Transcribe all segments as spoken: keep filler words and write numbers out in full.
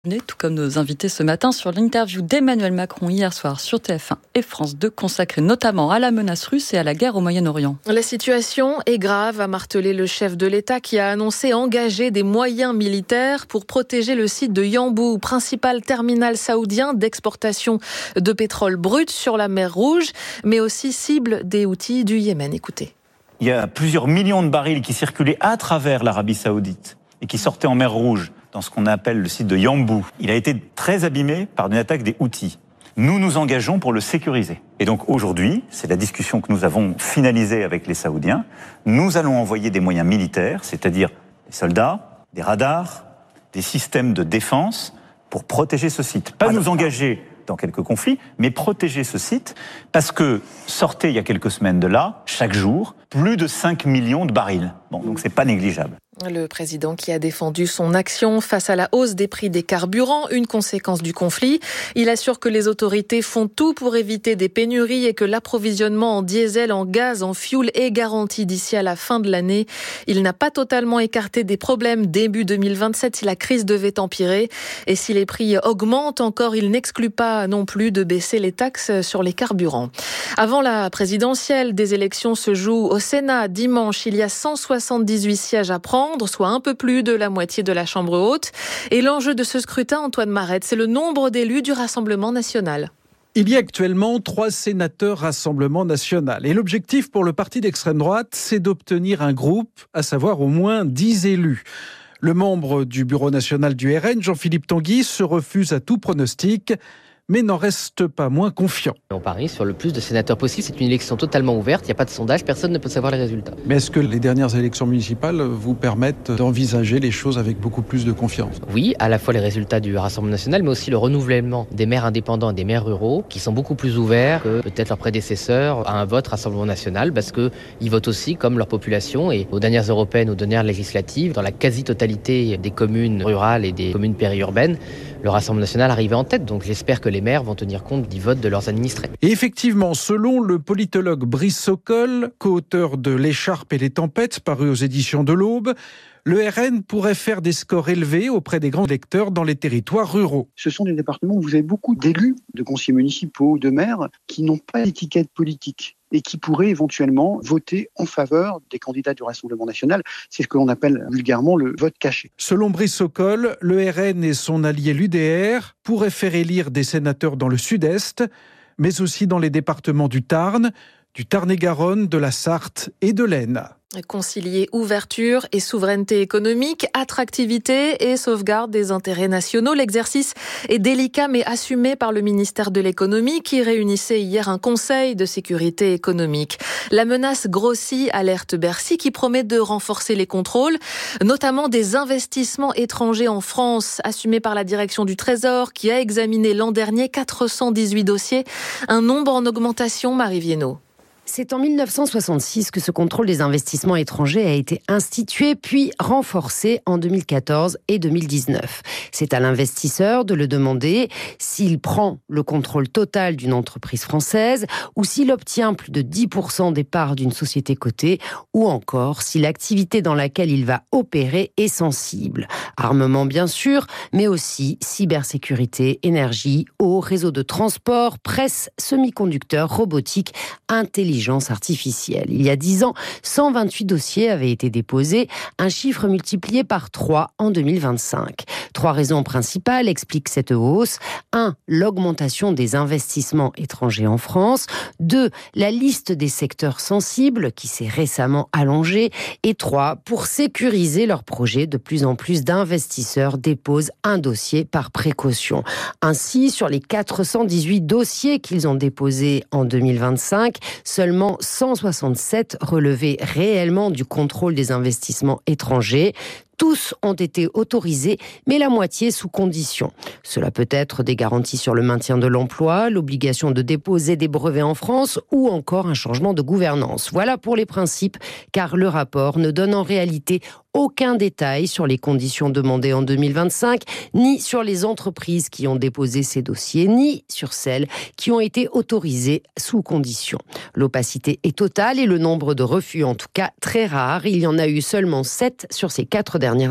Tout comme nos invités ce matin sur l'interview d'Emmanuel Macron hier soir sur T F un et France deux, consacrée notamment à la menace russe et à la guerre au Moyen-Orient. La situation est grave, a martelé le chef de l'État qui a annoncé engager des moyens militaires pour protéger le site de Yanbu, principal terminal saoudien d'exportation de pétrole brut sur la mer Rouge, mais aussi cible des Houthis du Yémen. Écoutez. Il y a plusieurs millions de barils qui circulaient à travers l'Arabie Saoudite et qui sortaient en mer Rouge, dans ce qu'on appelle le site de Yanbu. Il a été très abîmé par une attaque des Houthis. Nous nous engageons pour le sécuriser. Et donc aujourd'hui, c'est la discussion que nous avons finalisée avec les Saoudiens, nous allons envoyer des moyens militaires, c'est-à-dire des soldats, des radars, des systèmes de défense pour protéger ce site. Pas nous engager dans quelques conflits, mais protéger ce site, parce que sortait il y a quelques semaines de là, chaque jour, plus de cinq millions de barils. Bon, donc c'est pas négligeable. Le président qui a défendu son action face à la hausse des prix des carburants, une conséquence du conflit. Il assure que les autorités font tout pour éviter des pénuries et que l'approvisionnement en diesel, en gaz, en fioul est garanti d'ici à la fin de l'année. Il n'a pas totalement écarté des problèmes début deux mille vingt-sept si la crise devait empirer. Et si les prix augmentent encore, il n'exclut pas non plus de baisser les taxes sur les carburants. Avant la présidentielle, des élections se jouent au Sénat. Dimanche, il y a cent soixante-dix-huit sièges à prendre, soit un peu plus de la moitié de la Chambre haute. Et l'enjeu de ce scrutin, Antoine Marette, c'est le nombre d'élus du Rassemblement national. Il y a actuellement trois sénateurs Rassemblement national. Et l'objectif pour le parti d'extrême droite, c'est d'obtenir un groupe, à savoir au moins dix élus. Le membre du bureau national du R N, Jean-Philippe Tanguy, se refuse à tout pronostic, mais n'en reste pas moins confiant. On parie sur le plus de sénateurs possible. C'est une élection totalement ouverte. Il n'y a pas de sondage. Personne ne peut savoir les résultats. Mais est-ce que les dernières élections municipales vous permettent d'envisager les choses avec beaucoup plus de confiance ? Oui, à la fois les résultats du Rassemblement national, mais aussi le renouvellement des maires indépendants et des maires ruraux, qui sont beaucoup plus ouverts que peut-être leurs prédécesseurs à un vote Rassemblement national, parce qu'ils votent aussi comme leur population. Et aux dernières européennes, aux dernières législatives, dans la quasi-totalité des communes rurales et des communes périurbaines, le Rassemblement national arrivait en tête. Donc j'espère que les maires vont tenir compte du vote de leurs administrés. Et effectivement, selon le politologue Brice Sokol, co-auteur de L'écharpe et les tempêtes, paru aux éditions de l'Aube, le R N pourrait faire des scores élevés auprès des grands électeurs dans les territoires ruraux. Ce sont des départements où vous avez beaucoup d'élus, de conseillers municipaux, de maires, qui n'ont pas d'étiquette politique et qui pourraient éventuellement voter en faveur des candidats du Rassemblement national. C'est ce que l'on appelle vulgairement le vote caché. Selon Brice Sokol, le R N et son allié l'U D R pourraient faire élire des sénateurs dans le sud-est, mais aussi dans les départements du Tarn, du Tarn-et-Garonne, de la Sarthe et de l'Aisne. Concilier ouverture et souveraineté économique, attractivité et sauvegarde des intérêts nationaux. L'exercice est délicat mais assumé par le ministère de l'économie qui réunissait hier un conseil de sécurité économique. La menace grossit, alerte Bercy, qui promet de renforcer les contrôles, notamment des investissements étrangers en France, assumés par la direction du Trésor qui a examiné l'an dernier quatre cent dix-huit dossiers, un nombre en augmentation, Marie Viennot. C'est en mille neuf cent soixante-six que ce contrôle des investissements étrangers a été institué, puis renforcé en deux mille quatorze et deux mille dix-neuf. C'est à l'investisseur de le demander s'il prend le contrôle total d'une entreprise française ou s'il obtient plus de dix pour cent des parts d'une société cotée ou encore si l'activité dans laquelle il va opérer est sensible. Armement bien sûr, mais aussi cybersécurité, énergie, eau, réseau de transport, presse, semi-conducteurs, robotique, intelligence artificielle. Il y a dix ans, cent vingt-huit dossiers avaient été déposés, un chiffre multiplié par trois en deux mille vingt-cinq. Trois raisons principales expliquent cette hausse. un. L'augmentation des investissements étrangers en France. deux. La liste des secteurs sensibles qui s'est récemment allongée. Et trois. Pour sécuriser leurs projets, de plus en plus d'investisseurs déposent un dossier par précaution. Ainsi, sur les quatre cent dix-huit dossiers qu'ils ont déposés en deux mille vingt-cinq, seulement cent soixante-sept relevaient réellement du contrôle des investissements étrangers. Tous ont été autorisés, mais la moitié sous condition. Cela peut être des garanties sur le maintien de l'emploi, l'obligation de déposer des brevets en France ou encore un changement de gouvernance. Voilà pour les principes, car le rapport ne donne en réalité aucun détail sur les conditions demandées en deux mille vingt-cinq, ni sur les entreprises qui ont déposé ces dossiers, ni sur celles qui ont été autorisées sous condition. L'opacité est totale et le nombre de refus en tout cas très rare. Il y en a eu seulement sept sur ces quatre dernières années.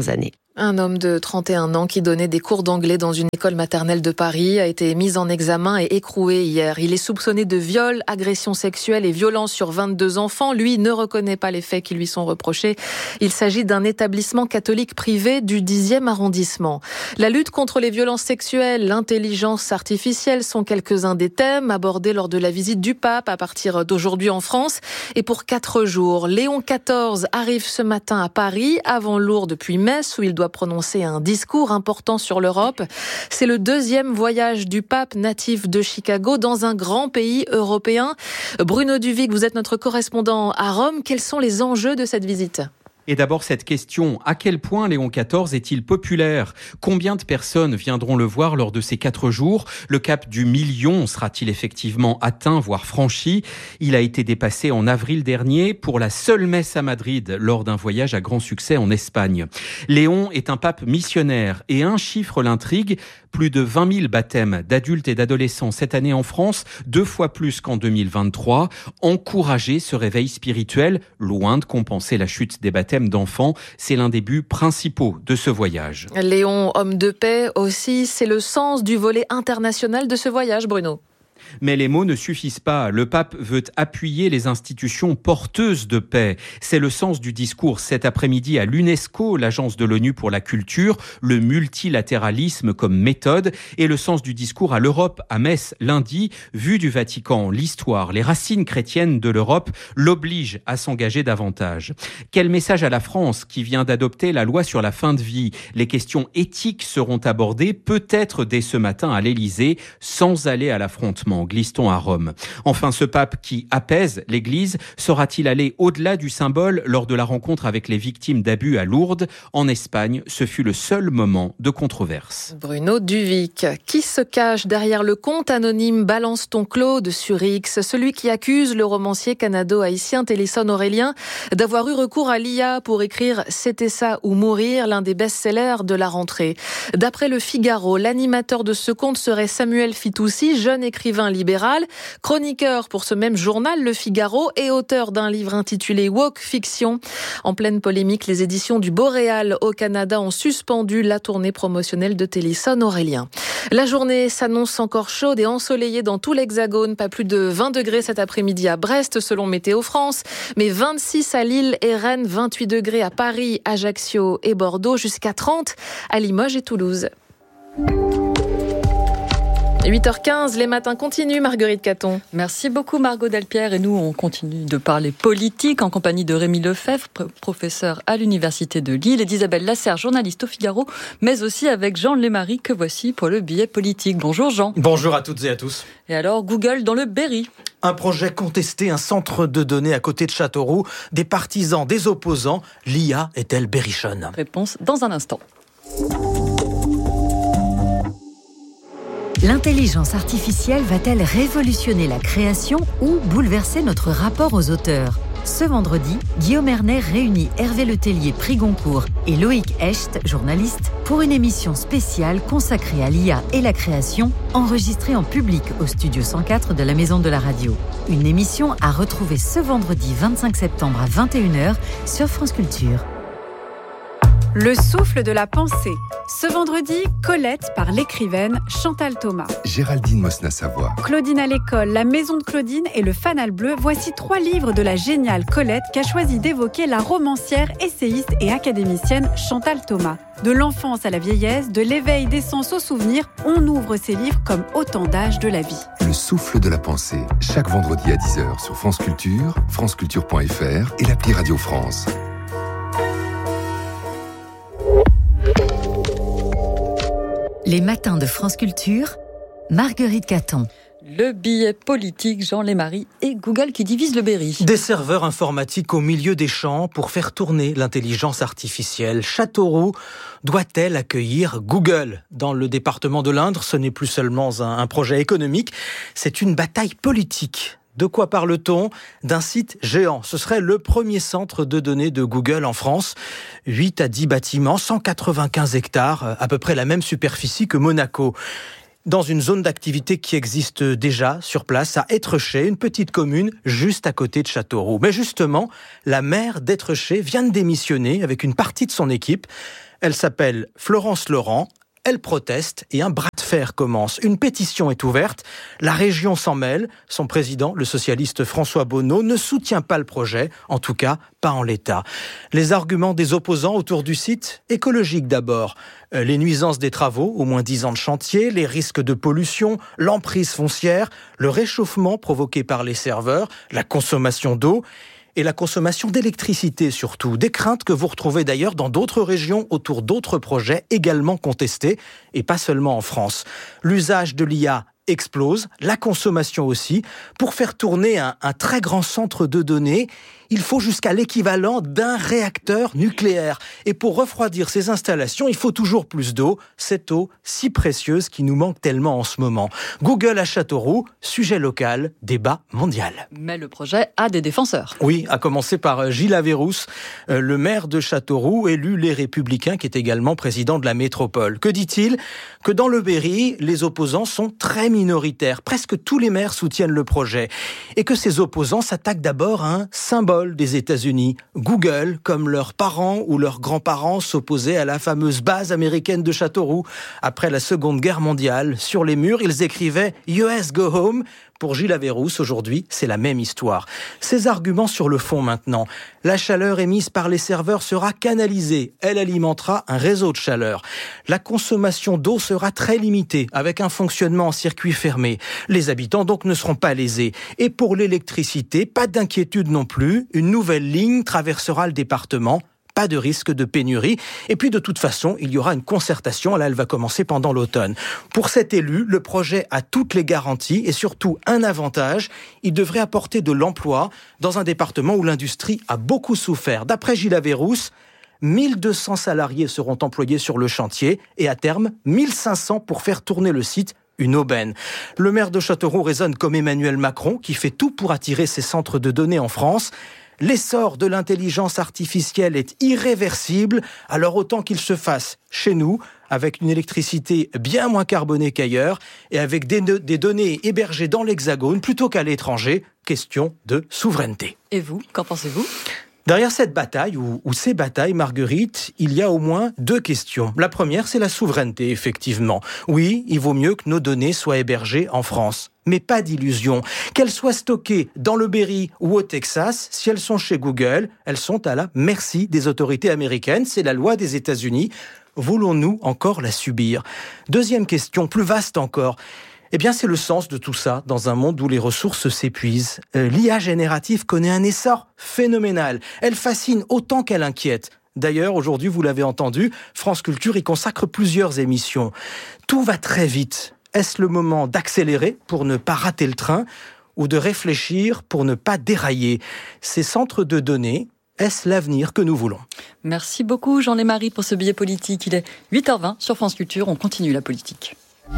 Un homme de trente et un ans qui donnait des cours d'anglais dans une école maternelle de Paris a été mis en examen et écroué hier. Il est soupçonné de viol, agression sexuelle et violence sur vingt-deux enfants. Lui ne reconnaît pas les faits qui lui sont reprochés. Il s'agit d'un établissement catholique privé du dixième arrondissement. La lutte contre les violences sexuelles, l'intelligence artificielle sont quelques-uns des thèmes abordés lors de la visite du pape à partir d'aujourd'hui en France. Et pour quatre jours, Léon quatorze arrive ce matin à Paris, avant Lourdes puis Metz, où il doit prononcer un discours important sur l'Europe. C'est le deuxième voyage du pape natif de Chicago dans un grand pays européen. Bruno Duvic, vous êtes notre correspondant à Rome. Quels sont les enjeux de cette visite ? Et d'abord cette question, à quel point Léon quatorze est-il populaire ? Combien de personnes viendront le voir lors de ces quatre jours ? Le cap du million sera-t-il effectivement atteint, voire franchi ? Il a été dépassé en avril dernier pour la seule messe à Madrid lors d'un voyage à grand succès en Espagne. Léon est un pape missionnaire et un chiffre l'intrigue, plus de vingt mille baptêmes d'adultes et d'adolescents cette année en France, deux fois plus qu'en deux mille vingt-trois. Encourager ce réveil spirituel, loin de compenser la chute des baptêmes d'enfants, c'est l'un des buts principaux de ce voyage. Léon, homme de paix aussi, c'est le sens du volet international de ce voyage, Bruno. Mais les mots ne suffisent pas. Le pape veut appuyer les institutions porteuses de paix. C'est le sens du discours cet après-midi à l'UNESCO, l'agence de l'ONU pour la culture, le multilatéralisme comme méthode, et le sens du discours à l'Europe à Metz lundi. Vu du Vatican, l'histoire, les racines chrétiennes de l'Europe l'obligent à s'engager davantage. Quel message à la France qui vient d'adopter la loi sur la fin de vie ? Les questions éthiques seront abordées peut-être dès ce matin à l'Élysée, sans aller à l'affrontement. Glisse-t-on à Rome. Enfin, ce pape qui apaise l'Église, saura-t-il aller au-delà du symbole lors de la rencontre avec les victimes d'abus à Lourdes ? En Espagne, ce fut le seul moment de controverse. Bruno Duvic. Qui se cache derrière le compte anonyme Balance ton Claude sur X ? Celui qui accuse le romancier canado-haïtien Télisson Aurélien d'avoir eu recours à l'I A pour écrire « C'était ça ou mourir », l'un des best-sellers de la rentrée. D'après le Figaro, l'animateur de ce compte serait Samuel Fitoussi, jeune écrivain libéral, chroniqueur pour ce même journal, Le Figaro, et auteur d'un livre intitulé Woke Fiction. En pleine polémique, les éditions du Boréal au Canada ont suspendu la tournée promotionnelle de Télisson Aurélien. La journée s'annonce encore chaude et ensoleillée dans tout l'Hexagone. Pas plus de vingt degrés cet après-midi à Brest, selon Météo France, mais vingt-six à Lille et Rennes, vingt-huit degrés à Paris, Ajaccio et Bordeaux, jusqu'à trente à Limoges et Toulouse. huit heures quinze, les matins continuent, Marguerite Caton. Merci beaucoup Margot Delpierre, et nous on continue de parler politique en compagnie de Rémi Lefebvre, professeur à l'Université de Lille, et d'Isabelle Lasserre, journaliste au Figaro, mais aussi avec Jean Lémarie que voici pour le billet politique. Bonjour Jean. Bonjour à toutes et à tous. Et alors, Google dans le Berry. Un projet contesté, un centre de données à côté de Châteauroux, des partisans, des opposants. L'I A est-elle berrichonne ? Réponse dans un instant. L'intelligence artificielle va-t-elle révolutionner la création ou bouleverser notre rapport aux auteurs ? Ce vendredi, Guillaume Erner réunit Hervé Letellier, prix Goncourt, et Loïc Hecht, journaliste, pour une émission spéciale consacrée à l'I A et la création, enregistrée en public au studio cent quatre de la Maison de la Radio. Une émission à retrouver ce vendredi vingt-cinq septembre à vingt et une heures sur France Culture. Le souffle de la pensée. Ce vendredi, Colette par l'écrivaine Chantal Thomas. Géraldine Mosna-Savoie. Claudine à l'école, La Maison de Claudine et Le Fanal Bleu. Voici trois livres de la géniale Colette qu'a choisi d'évoquer la romancière, essayiste et académicienne Chantal Thomas. De l'enfance à la vieillesse, de l'éveil des sens au souvenir, on ouvre ces livres comme autant d'âges de la vie. Le souffle de la pensée, chaque vendredi à dix heures sur France Culture, franceculture point f r et l'appli Radio France. Les matins de France Culture, Marguerite Caton. Le billet politique, Jean Lémarie et Google qui divise le Berry. Des serveurs informatiques au milieu des champs pour faire tourner l'intelligence artificielle. Châteauroux doit-elle accueillir Google ? Dans le département de l'Indre, ce n'est plus seulement un, un projet économique, c'est une bataille politique. De quoi parle-t-on ? D'un site géant. Ce serait le premier centre de données de Google en France. huit à dix bâtiments, cent quatre-vingt-quinze hectares, à peu près la même superficie que Monaco. dans une zone d'activité qui existe déjà sur place, à Étrechet, une petite commune juste à côté de Châteauroux. Mais justement, la maire d'Étrechet vient de démissionner avec une partie de son équipe. Elle s'appelle Florence Laurent. Elle proteste et un bras de fer commence. Une pétition est ouverte. La région s'en mêle. Son président, le socialiste François Bonneau, ne soutient pas le projet, en tout cas pas en l'état. Les arguments des opposants autour du site, écologique d'abord. Euh, les nuisances des travaux, au moins dix ans de chantier, les risques de pollution, l'emprise foncière, le réchauffement provoqué par les serveurs, la consommation d'eau et la consommation d'électricité surtout. Des craintes que vous retrouvez d'ailleurs dans d'autres régions autour d'autres projets également contestés, et pas seulement en France. L'usage de l'I A explose, la consommation aussi. Pour faire tourner un, un très grand centre de données, il faut jusqu'à l'équivalent d'un réacteur nucléaire. Et pour refroidir ces installations, il faut toujours plus d'eau. Cette eau si précieuse qui nous manque tellement en ce moment. Google à Châteauroux, sujet local, débat mondial. Mais le projet a des défenseurs. Oui, à commencer par Gilles Averrousse, le maire de Châteauroux, élu Les Républicains, qui est également président de la métropole. Que dit-il ? Que dans le Berry, les opposants sont très minoritaires. Presque tous les maires soutiennent le projet. Et que ces opposants s'attaquent d'abord à un symbole des États-Unis, Google, comme leurs parents ou leurs grands-parents s'opposaient à la fameuse base américaine de Châteauroux. Après la Seconde Guerre mondiale, sur les murs, ils écrivaient « U S Go Home ». Pour Gilles Averrousse, aujourd'hui, c'est la même histoire. Ces arguments sur le fond maintenant. La chaleur émise par les serveurs sera canalisée. Elle alimentera un réseau de chaleur. La consommation d'eau sera très limitée, avec un fonctionnement en circuit fermé. Les habitants donc ne seront pas lésés. Et pour l'électricité, pas d'inquiétude non plus. Une nouvelle ligne traversera le département. Pas de risque de pénurie. Et puis de toute façon, il y aura une concertation. Là, elle va commencer pendant l'automne. Pour cet élu, le projet a toutes les garanties et surtout un avantage. Il devrait apporter de l'emploi dans un département où l'industrie a beaucoup souffert. D'après Gilles Averrousse, mille deux cents salariés seront employés sur le chantier et à terme, mille cinq cents pour faire tourner le site. Une aubaine. Le maire de Châteauroux raisonne comme Emmanuel Macron, qui fait tout pour attirer ses centres de données en France. L'essor de l'intelligence artificielle est irréversible, alors autant qu'il se fasse chez nous, avec une électricité bien moins carbonée qu'ailleurs, et avec des, des données hébergées dans l'Hexagone plutôt qu'à l'étranger. Question de souveraineté. Et vous, qu'en pensez-vous ? Derrière cette bataille, ou, ou ces batailles, Marguerite, il y a au moins deux questions. La première, c'est la souveraineté, effectivement. Oui, il vaut mieux que nos données soient hébergées en France. Mais pas d'illusion. Qu'elles soient stockées dans le Berry ou au Texas, si elles sont chez Google, elles sont à la merci des autorités américaines. C'est la loi des États-Unis. Voulons-nous encore la subir ? Deuxième question, plus vaste encore. Eh bien, c'est le sens de tout ça dans un monde où les ressources s'épuisent. Euh, L'I A générative connaît un essor phénoménal. Elle fascine autant qu'elle inquiète. D'ailleurs, aujourd'hui, vous l'avez entendu, France Culture y consacre plusieurs émissions. Tout va très vite. Est-ce le moment d'accélérer pour ne pas rater le train ou de réfléchir pour ne pas dérailler ? Ces centres de données, est-ce l'avenir que nous voulons ? Merci beaucoup Jean-Lémarie pour ce billet politique. Il est huit heures vingt sur France Culture. On continue la politique.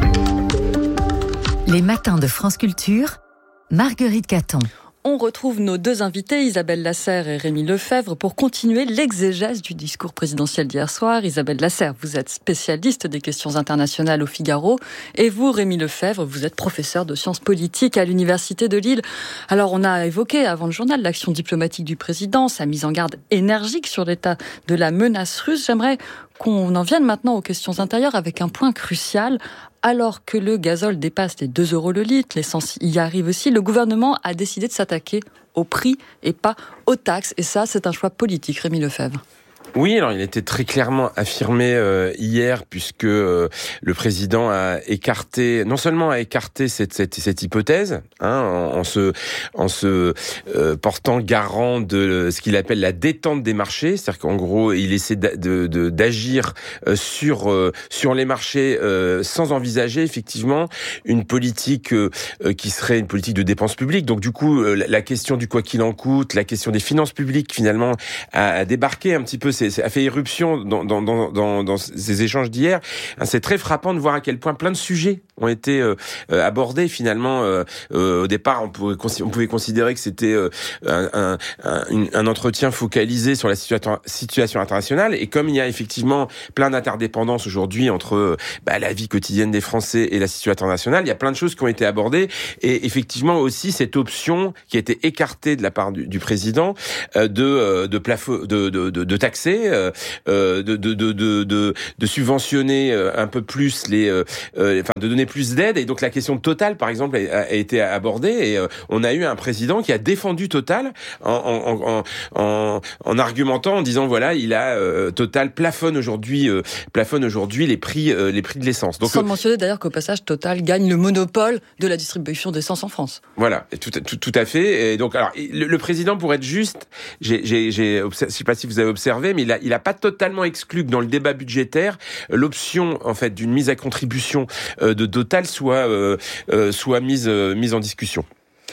Les matins de France Culture, Marguerite Caton. On retrouve nos deux invités, Isabelle Lasserre et Rémi Lefebvre, pour continuer l'exégèse du discours présidentiel d'hier soir. Isabelle Lasserre, vous êtes spécialiste des questions internationales au Figaro. Et vous, Rémi Lefebvre, vous êtes professeur de sciences politiques à l'Université de Lille. Alors, on a évoqué avant le journal l'action diplomatique du président, sa mise en garde énergique sur l'état de la menace russe. J'aimerais qu'on en vienne maintenant aux questions intérieures avec un point crucial. Alors que le gazole dépasse les deux euros le litre, l'essence y arrive aussi, le gouvernement a décidé de s'attaquer au prix et pas aux taxes. Et ça, c'est un choix politique. Rémi Lefebvre. Oui, alors il était très clairement affirmé euh, hier, puisque euh, le président a écarté, non seulement a écarté cette cette, cette hypothèse, hein, en, en se en se euh, portant garant de ce qu'il appelle la détente des marchés, c'est-à-dire qu'en gros il essaie de, de, de d'agir euh, sur euh, sur les marchés euh, sans envisager effectivement une politique euh, qui serait une politique de dépenses publiques. Donc du coup euh, la, la question du quoi qu'il en coûte, la question des finances publiques finalement a, a débarqué un petit peu. C'est, a fait éruption dans, dans, dans, dans, dans ces échanges d'hier. C'est très frappant de voir à quel point plein de sujets ont été euh, abordés finalement. Euh, euh, au départ, on pouvait, on pouvait considérer que c'était euh, un, un, un, un entretien focalisé sur la situa- situation internationale. Et comme il y a effectivement plein d'interdépendances aujourd'hui entre euh, bah, la vie quotidienne des Français et la situation internationale, il y a plein de choses qui ont été abordées. Et effectivement aussi cette option qui a été écartée de la part du, du président euh, de euh, de, plafo- de, de, de de taxer, euh, de, de de de de de subventionner un peu plus les, euh, euh, enfin de donner plus d'aide. Et donc la question de Total, par exemple, a, a été abordée. Et euh, on a eu un président qui a défendu Total en en en en, en argumentant, en disant voilà, il a euh, Total plafonne aujourd'hui euh, plafonne aujourd'hui les prix euh, les prix de l'essence. Donc, sans euh, mentionner d'ailleurs qu'au passage Total gagne le monopole de la distribution d'essence en France. Voilà, tout, tout, tout à fait. Et donc, alors, le, le président, pour être juste, j'ai, j'ai, j'ai, je sais pas si vous avez observé, mais il a, il a pas totalement exclu que dans le débat budgétaire, l'option, en fait, d'une mise à contribution euh, de Total soit, euh, euh, soit mise, euh, mise en discussion.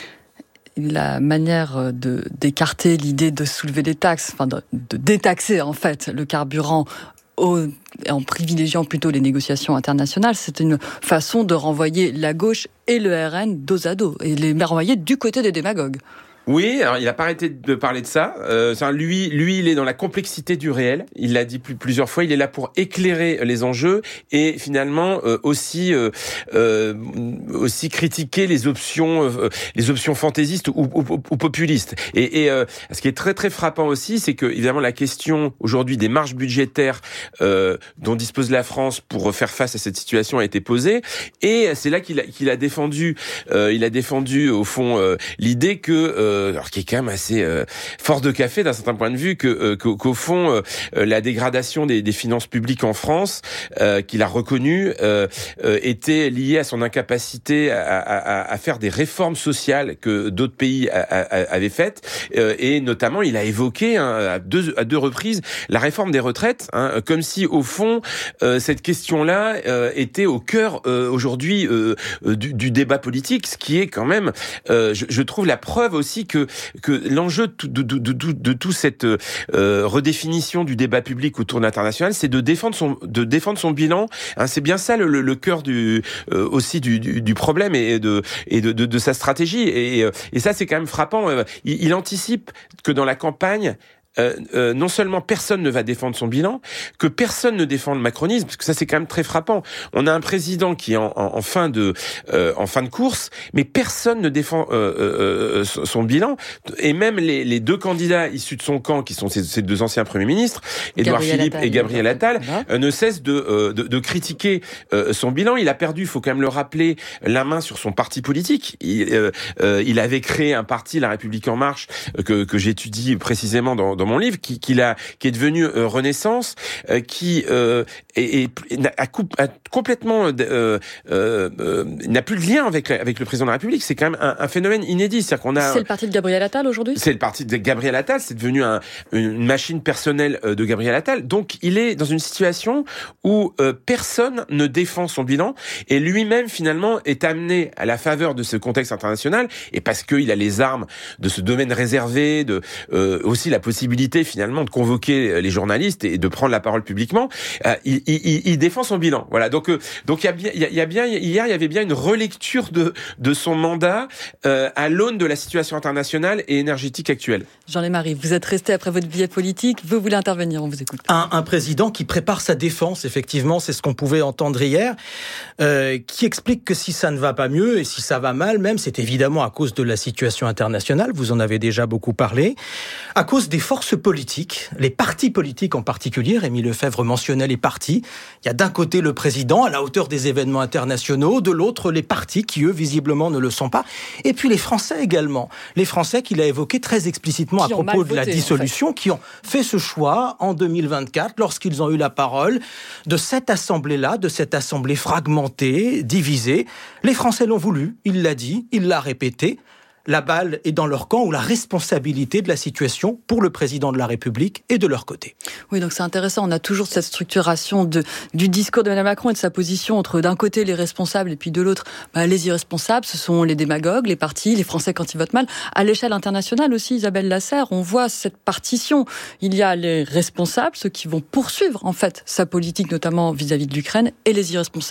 La manière de, d'écarter l'idée de soulever les taxes, enfin, de, de détaxer, en fait, le carburant au, en privilégiant plutôt les négociations internationales, c'est une façon de renvoyer la gauche et le R N dos à dos, et les renvoyer du côté des démagogues. Oui, alors il n'a pas arrêté de parler de ça. Euh, lui, lui, il est dans la complexité du réel. Il l'a dit plus, plusieurs fois. Il est là pour éclairer les enjeux et finalement euh, aussi euh, euh, aussi critiquer les options euh, les options fantaisistes ou, ou, ou populistes. Et, et euh, ce qui est très très frappant aussi, c'est que évidemment la question aujourd'hui des marges budgétaires euh, dont dispose la France pour faire face à cette situation a été posée. Et c'est là qu'il a, qu'il a défendu euh, il a défendu au fond euh, l'idée que euh, alors qui est quand même assez euh, force de café d'un certain point de vue que euh, qu'au, qu'au fond euh, la dégradation des, des finances publiques en France euh, qu'il a reconnu euh, euh, était liée à son incapacité à, à, à faire des réformes sociales que d'autres pays a, a, avaient faites euh, et notamment il a évoqué hein, à deux à deux reprises la réforme des retraites hein, comme si au fond euh, cette question-là euh, était au cœur euh, aujourd'hui euh, du, du débat politique, ce qui est quand même euh, je, je trouve la preuve aussi que que l'enjeu de, de, de, de, de, de toute cette euh, redéfinition du débat public autour de l'international, c'est de défendre son de défendre son bilan. Hein, c'est bien ça le, le, le cœur du euh, aussi du, du, du problème et de et de, de, de sa stratégie. Et, et ça c'est quand même frappant. Il, il anticipe que dans la campagne, Euh, euh, non seulement personne ne va défendre son bilan, que personne ne défend le macronisme, parce que ça c'est quand même très frappant. On a un président qui est en, en, en fin de euh, en fin de course, mais personne ne défend euh, euh, son bilan, et même les, les deux candidats issus de son camp, qui sont ces, ces deux anciens premiers ministres, Édouard Philippe Attal, et Gabriel Attal, euh, ne cessent de, euh, de, de critiquer euh, son bilan. Il a perdu, il faut quand même le rappeler, la main sur son parti politique. Il, euh, euh, il avait créé un parti, La République En Marche, euh, que, que j'étudie précisément dans dans mon livre, qui, qui, l'a, qui est devenu euh, Renaissance, euh, qui euh, est, est, a, a complètement euh, euh, n'a plus de lien avec, avec le président de la République. C'est quand même un, un phénomène inédit. C'est-à-dire qu'on a. C'est le parti de Gabriel Attal aujourd'hui. C'est le parti de Gabriel Attal. C'est devenu un, une machine personnelle de Gabriel Attal. Donc il est dans une situation où euh, personne ne défend son bilan et lui-même finalement est amené à la faveur de ce contexte international et parce qu'il a les armes de ce domaine réservé, de euh, aussi la possibilité finalement de convoquer les journalistes et de prendre la parole publiquement, euh, il, il, il défend son bilan. Voilà. Donc, euh, donc il y a bien, il y a bien hier, il y avait bien une relecture de de son mandat euh, à l'aune de la situation internationale et énergétique actuelle. Jean Lémarie, vous êtes resté après votre vie politique, vous voulez intervenir, on vous écoute. Un, un président qui prépare sa défense, effectivement, c'est ce qu'on pouvait entendre hier, euh, qui explique que si ça ne va pas mieux et si ça va mal, même, c'est évidemment à cause de la situation internationale. Vous en avez déjà beaucoup parlé, à cause des forces politiques, les partis politiques en particulier. Rémi Lefebvre mentionnait les partis. Il y a d'un côté le président à la hauteur des événements internationaux, de l'autre les partis qui eux visiblement ne le sont pas, et puis les Français également. Les Français qu'il a évoqués très explicitement qui à propos de la dissolution, en fait. Qui ont fait ce choix en deux mille vingt-quatre lorsqu'ils ont eu la parole de cette assemblée-là, de cette assemblée fragmentée, divisée. Les Français l'ont voulu, il l'a dit, il l'a répété. La balle est dans leur camp ou la responsabilité de la situation pour le président de la République est de leur côté. Oui, donc c'est intéressant. On a toujours cette structuration de, du discours de Emmanuel Macron et de sa position entre d'un côté les responsables et puis de l'autre bah, les irresponsables. Ce sont les démagogues, les partis, les Français quand ils votent mal. À l'échelle internationale aussi, Isabelle Lasserre, on voit cette partition. Il y a les responsables, ceux qui vont poursuivre en fait sa politique, notamment vis-à-vis de l'Ukraine, et les irresponsables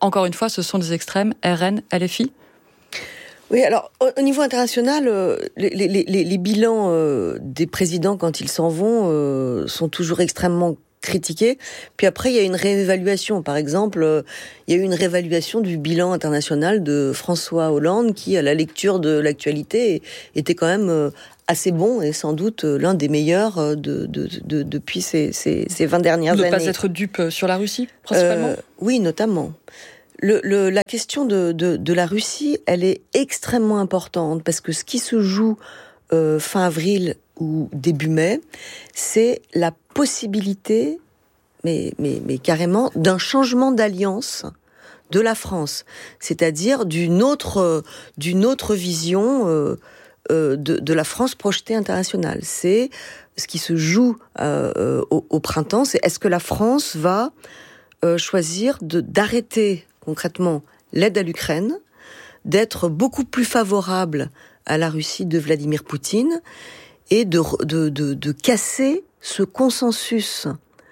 encore une fois, ce sont des extrêmes, R N, L F I ? Oui, alors au niveau international, euh, les, les, les, les bilans euh, des présidents quand ils s'en vont euh, sont toujours extrêmement critiqués. Puis après, il y a une réévaluation. Par exemple, euh, il y a eu une réévaluation du bilan international de François Hollande qui, à la lecture de l'actualité, était quand même euh, assez bon et sans doute euh, l'un des meilleurs euh, de, de, de, depuis ces, ces, ces vingt dernières ne années. Ne pas être dupe sur la Russie, principalement euh, Oui, notamment. Le, le, la question de, de, de la Russie, elle est extrêmement importante parce que ce qui se joue euh, fin avril ou début mai, c'est la possibilité, mais, mais, mais carrément, d'un changement d'alliance de la France, c'est-à-dire d'une autre, d'une autre vision euh, euh, de, de la France projetée internationale. C'est ce qui se joue euh, au, au printemps, c'est est-ce que la France va euh, choisir de, d'arrêter concrètement l'aide à l'Ukraine, d'être beaucoup plus favorable à la Russie de Vladimir Poutine et de, de, de, de casser ce consensus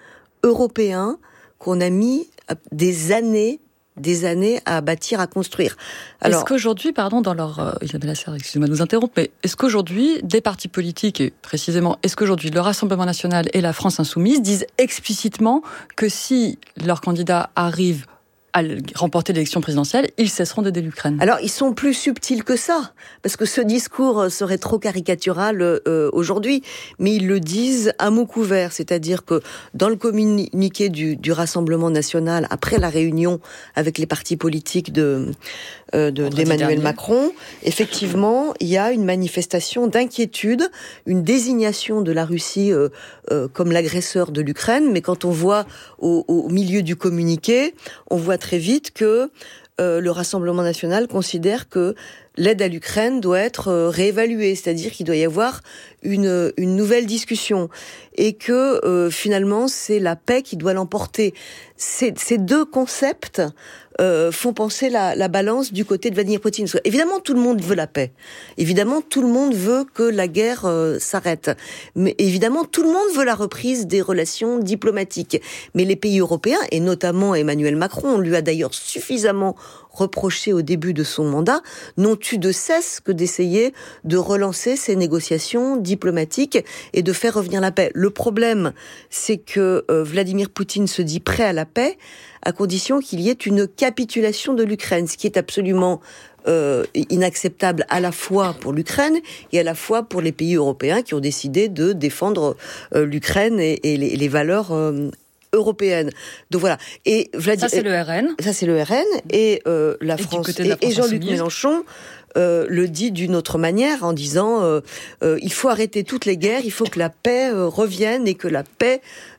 européen qu'on a mis des années, des années à bâtir, à construire. Alors, est-ce qu'aujourd'hui, pardon, dans leur... Euh, Isabelle Lasserre, excusez-moi de nous interrompre, mais est-ce qu'aujourd'hui, des partis politiques, et précisément, est-ce qu'aujourd'hui, le Rassemblement National et la France Insoumise disent explicitement que si leur candidat arrive à remporter l'élection présidentielle, ils cesseront d'aider l'Ukraine? Alors, ils sont plus subtils que ça, parce que ce discours serait trop caricatural euh, aujourd'hui, mais ils le disent à mots couverts, c'est-à-dire que dans le communiqué du, du Rassemblement National, après la réunion avec les partis politiques de, euh, de, d'Emmanuel Macron, effectivement, il y a une manifestation d'inquiétude, une désignation de la Russie euh, euh, comme l'agresseur de l'Ukraine, mais quand on voit au, au milieu du communiqué, on voit très vite que euh, le Rassemblement National considère que l'aide à l'Ukraine doit être euh, réévaluée, c'est-à-dire qu'il doit y avoir une, une nouvelle discussion et que euh, finalement c'est la paix qui doit l'emporter. Ces, ces deux concepts euh, font penser la, la balance du côté de Vladimir Poutine. Parce que, évidemment, tout le monde veut la paix. Évidemment, tout le monde veut que la guerre euh, s'arrête. Mais évidemment, tout le monde veut la reprise des relations diplomatiques. Mais les pays européens, et notamment Emmanuel Macron, on lui a d'ailleurs suffisamment reproché au début de son mandat, n'ont eu de cesse que d'essayer de relancer ces négociations diplomatiques et de faire revenir la paix. Le problème, c'est que euh, Vladimir Poutine se dit prêt à la paix à condition qu'il y ait une capitulation de l'Ukraine, ce qui est absolument euh, inacceptable à la fois pour l'Ukraine et à la fois pour les pays européens qui ont décidé de défendre euh, l'Ukraine et, et les, les valeurs euh, européenne. Donc voilà. Et Vladimir, ça c'est le R N. Ça c'est le R N et euh, la et France et, la France et Jean-Luc Mélenchon euh, le dit d'une autre manière en disant euh, euh, il faut arrêter toutes les guerres, il faut que la paix euh, revienne et que la paix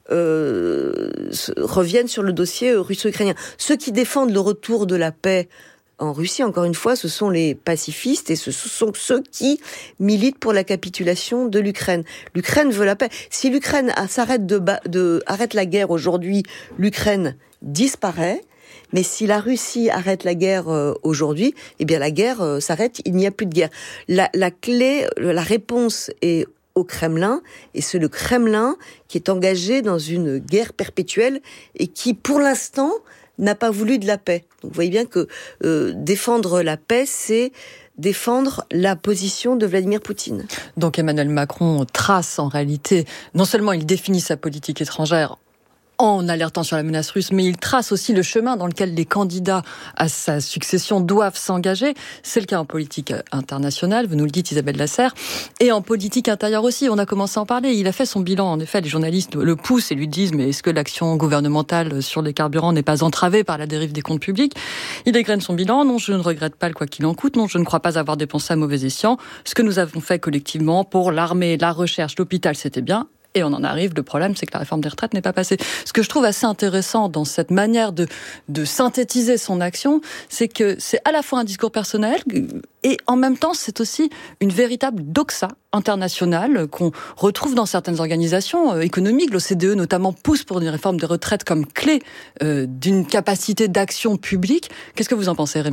euh, revienne sur le dossier russo-ukrainien. Ceux qui défendent le retour de la paix en Russie, encore une fois, ce sont les pacifistes et ce sont ceux qui militent pour la capitulation de l'Ukraine. L'Ukraine veut la paix. Si l'Ukraine s'arrête de, de arrête la guerre aujourd'hui, l'Ukraine disparaît. Mais si la Russie arrête la guerre euh, aujourd'hui, eh bien la guerre euh, s'arrête. Il n'y a plus de guerre. La, la clé, la réponse est au Kremlin, et c'est le Kremlin qui est engagé dans une guerre perpétuelle et qui, pour l'instant, n'a pas voulu de la paix. Donc vous voyez bien que euh, défendre la paix, c'est défendre la position de Vladimir Poutine. Donc Emmanuel Macron trace en réalité, non seulement il définit sa politique étrangère en alertant sur la menace russe, mais il trace aussi le chemin dans lequel les candidats à sa succession doivent s'engager. C'est le cas en politique internationale, vous nous le dites Isabelle Lasserre, et en politique intérieure aussi. On a commencé à en parler. Il a fait son bilan, en effet, les journalistes le poussent et lui disent « mais est-ce que l'action gouvernementale sur les carburants n'est pas entravée par la dérive des comptes publics ?» Il dégraine son bilan. « Non, je ne regrette pas le quoi qu'il en coûte. Non, je ne crois pas avoir dépensé à mauvais escient. Ce que nous avons fait collectivement pour l'armée, la recherche, l'hôpital, c'était bien. » Et on en arrive, le problème, c'est que la réforme des retraites n'est pas passée. Ce que je trouve assez intéressant dans cette manière de, de synthétiser son action, c'est que c'est à la fois un discours personnel et en même temps, c'est aussi une véritable doxa internationale qu'on retrouve dans certaines organisations économiques. L'O C D E, notamment, pousse pour une réforme des retraites comme clé euh, d'une capacité d'action publique. Qu'est-ce que vous en pensez, Rémi Lefebvre ?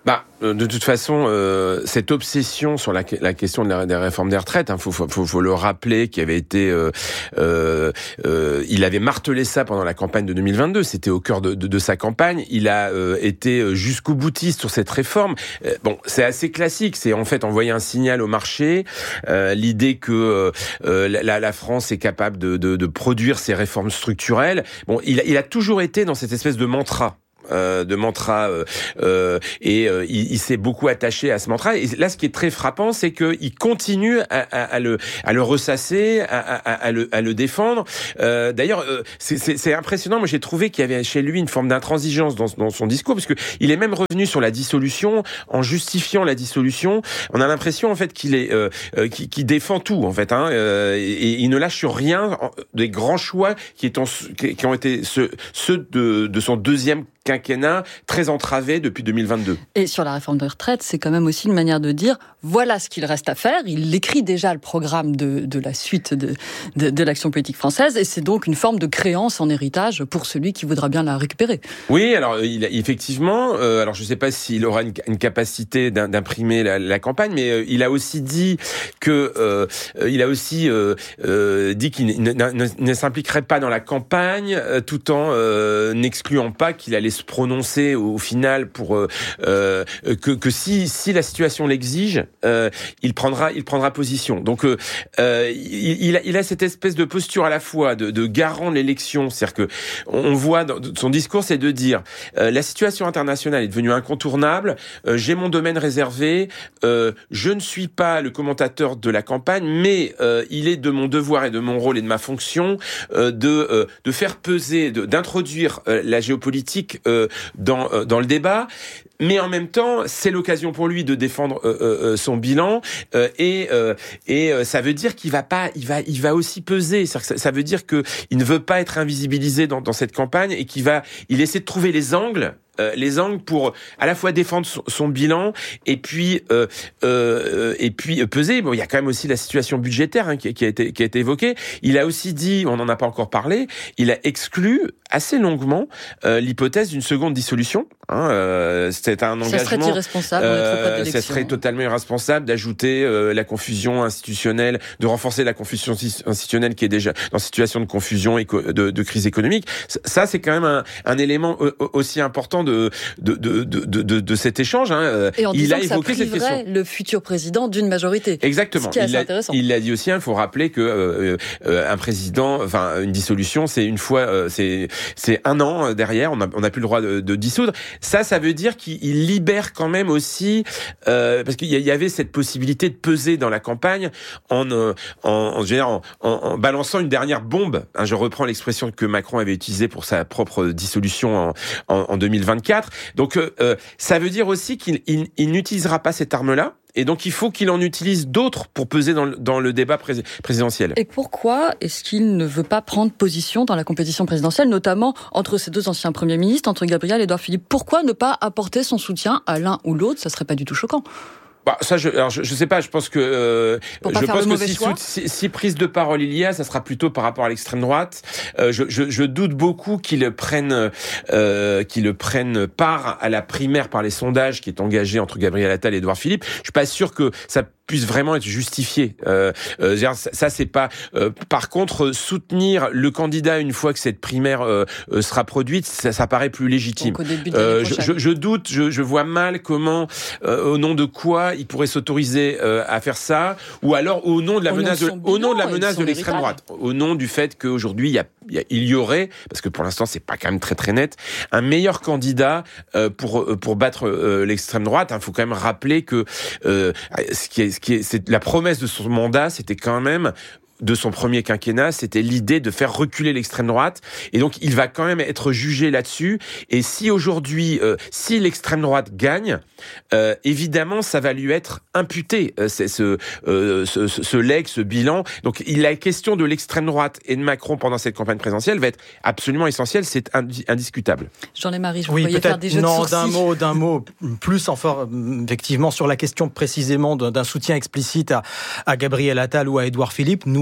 Bah, de toute façon, euh, cette obsession sur la, la question de la, des réformes des retraites, hein, faut, faut, faut, faut le rappeler, qui avait été, euh, euh, euh, il avait martelé ça pendant la campagne de deux mille vingt-deux. C'était au cœur de, de, de sa campagne. Il a euh, été jusqu'au boutiste sur cette réforme. Euh, bon, c'est assez classique. C'est en fait envoyer un signal au marché, euh, l'idée que euh, la, la France est capable de, de, de produire ces réformes structurelles. Bon, il a, il a toujours été dans cette espèce de mantra. Euh, de mantra euh, euh, et euh, il, il s'est beaucoup attaché à ce mantra. Et là, ce qui est très frappant, c'est qu'il continue à, à, à le à le ressasser, à, à, à le à le défendre. Euh, d'ailleurs, euh, c'est, c'est, c'est impressionnant. Moi, j'ai trouvé qu'il y avait chez lui une forme d'intransigeance dans, dans son discours, parce que il est même revenu sur la dissolution en justifiant la dissolution. On a l'impression en fait qu'il est euh, euh, qu'il, qu'il défend tout en fait, hein, euh, et, et il ne lâche sur rien des grands choix qui, est en, qui, qui ont été ceux, ceux de, de son deuxième quinquennat, très entravé depuis deux mille vingt-deux. Et sur la réforme des retraites, c'est quand même aussi une manière de dire voilà ce qu'il reste à faire. Il écrit déjà le programme de, de la suite de, de, de l'action politique française, et c'est donc une forme de créance en héritage pour celui qui voudra bien la récupérer. Oui, alors il, effectivement, euh, alors je ne sais pas s'il aura une, une capacité d'imprimer la, la campagne, mais euh, il a aussi dit que euh, il a aussi euh, euh, dit qu'il ne, ne, ne, ne s'impliquerait pas dans la campagne, euh, tout en euh, n'excluant pas qu'il allait se prononcer au final pour euh, euh, que, que si, si la situation l'exige, euh, il prendra il prendra position. Donc euh, euh, il, il, a, il a cette espèce de posture à la fois de, de garant de l'élection, c'est-à-dire que on voit dans son discours, c'est de dire euh, la situation internationale est devenue incontournable, euh, j'ai mon domaine réservé, euh, je ne suis pas le commentateur de la campagne, mais euh, il est de mon devoir et de mon rôle et de ma fonction euh, de euh, de faire peser, de, d'introduire euh, la géopolitique Euh, dans euh, dans le débat, mais en même temps c'est l'occasion pour lui de défendre euh, euh, son bilan euh, et euh, et euh, ça veut dire qu'il va pas il va il va aussi peser, ça, ça veut dire que il ne veut pas être invisibilisé dans dans cette campagne et qu'il va il essaie de trouver les angles Euh, les angles pour à la fois défendre son, son bilan et puis euh, euh, et puis euh, peser. Bon, il y a quand même aussi la situation budgétaire hein, qui, qui a été qui a été évoquée. Il a aussi dit, on n'en a pas encore parlé, il a exclu assez longuement euh, l'hypothèse d'une seconde dissolution. Hein, euh, c'était un engagement. Ça serait irresponsable. Euh, on est trop près de l'élection. Ça serait totalement irresponsable d'ajouter euh, la confusion institutionnelle, de renforcer la confusion institutionnelle qui est déjà dans situation de confusion et de, de crise économique. Ça, c'est quand même un, un élément aussi important de de de de de, de cet échange. Hein. Et en il disant a que évoqué ça cette question. le futur président d'une majorité. Exactement. Ce qui est assez il l'a, intéressant. Il l'a dit aussi. Il hein, faut rappeler que euh, euh, un président, enfin une dissolution, c'est une fois, euh, c'est c'est un an derrière. On a on a plus le droit de, de dissoudre. Ça, ça veut dire qu'il libère quand même aussi, euh, parce qu'il y avait cette possibilité de peser dans la campagne en en en, en, en, en balançant une dernière bombe. Hein, je reprends l'expression que Macron avait utilisée pour sa propre dissolution en, en, en deux mille vingt-quatre. Donc euh, ça veut dire aussi qu'il il, il n'utilisera pas cette arme-là. Et donc, il faut qu'il en utilise d'autres pour peser dans le, dans le débat pré- présidentiel. Et pourquoi est-ce qu'il ne veut pas prendre position dans la compétition présidentielle, notamment entre ces deux anciens premiers ministres, entre Gabriel et Édouard Philippe? Pourquoi ne pas apporter son soutien à l'un ou l'autre? Ça serait pas du tout choquant. Bah, ça, je, alors je, je sais pas. Je pense que euh, je pense que si, choix. si, si prise de parole il y a, ça sera plutôt par rapport à l'extrême droite. Euh, je, je, je doute beaucoup qu'ils prennent euh, qu'ils prennent part à la primaire par les sondages qui est engagée entre Gabriel Attal et Édouard Philippe. Je suis pas sûr que ça puisse vraiment être justifié. Euh, euh, ça, ça c'est pas. Euh, par contre, soutenir le candidat une fois que cette primaire euh, euh, sera produite, ça, ça paraît plus légitime. Donc, au début de euh, je, je, je doute, je, je vois mal comment, euh, au nom de quoi, il pourrait s'autoriser euh, à faire ça, ou alors au nom de la au menace, nom de, de au nom de la bilan, menace de l'extrême héritage. droite, au nom du fait qu'aujourd'hui il y a, il y, a, il y aurait, parce que pour l'instant c'est pas quand même très très net, un meilleur candidat euh, pour pour battre euh, l'extrême droite. Il faut quand même rappeler que euh, ce qui est Ce qui est, c'est la promesse de son mandat, c'était quand même de son premier quinquennat, c'était l'idée de faire reculer l'extrême droite, et donc il va quand même être jugé là-dessus. Et si aujourd'hui, euh, si l'extrême droite gagne, euh, évidemment, ça va lui être imputé, euh, c'est ce, euh, ce, ce, ce leg, ce bilan. Donc, il la question de l'extrême droite et de Macron pendant cette campagne présidentielle va être absolument essentielle, c'est indi- indiscutable. Jean-Lémarie, je vous oui, voyais faire des jeux non, de sourcils. d'un mot, d'un mot, plus en fort, effectivement, sur la question précisément d'un, d'un soutien explicite à, à Gabriel Attal ou à Édouard Philippe. Nous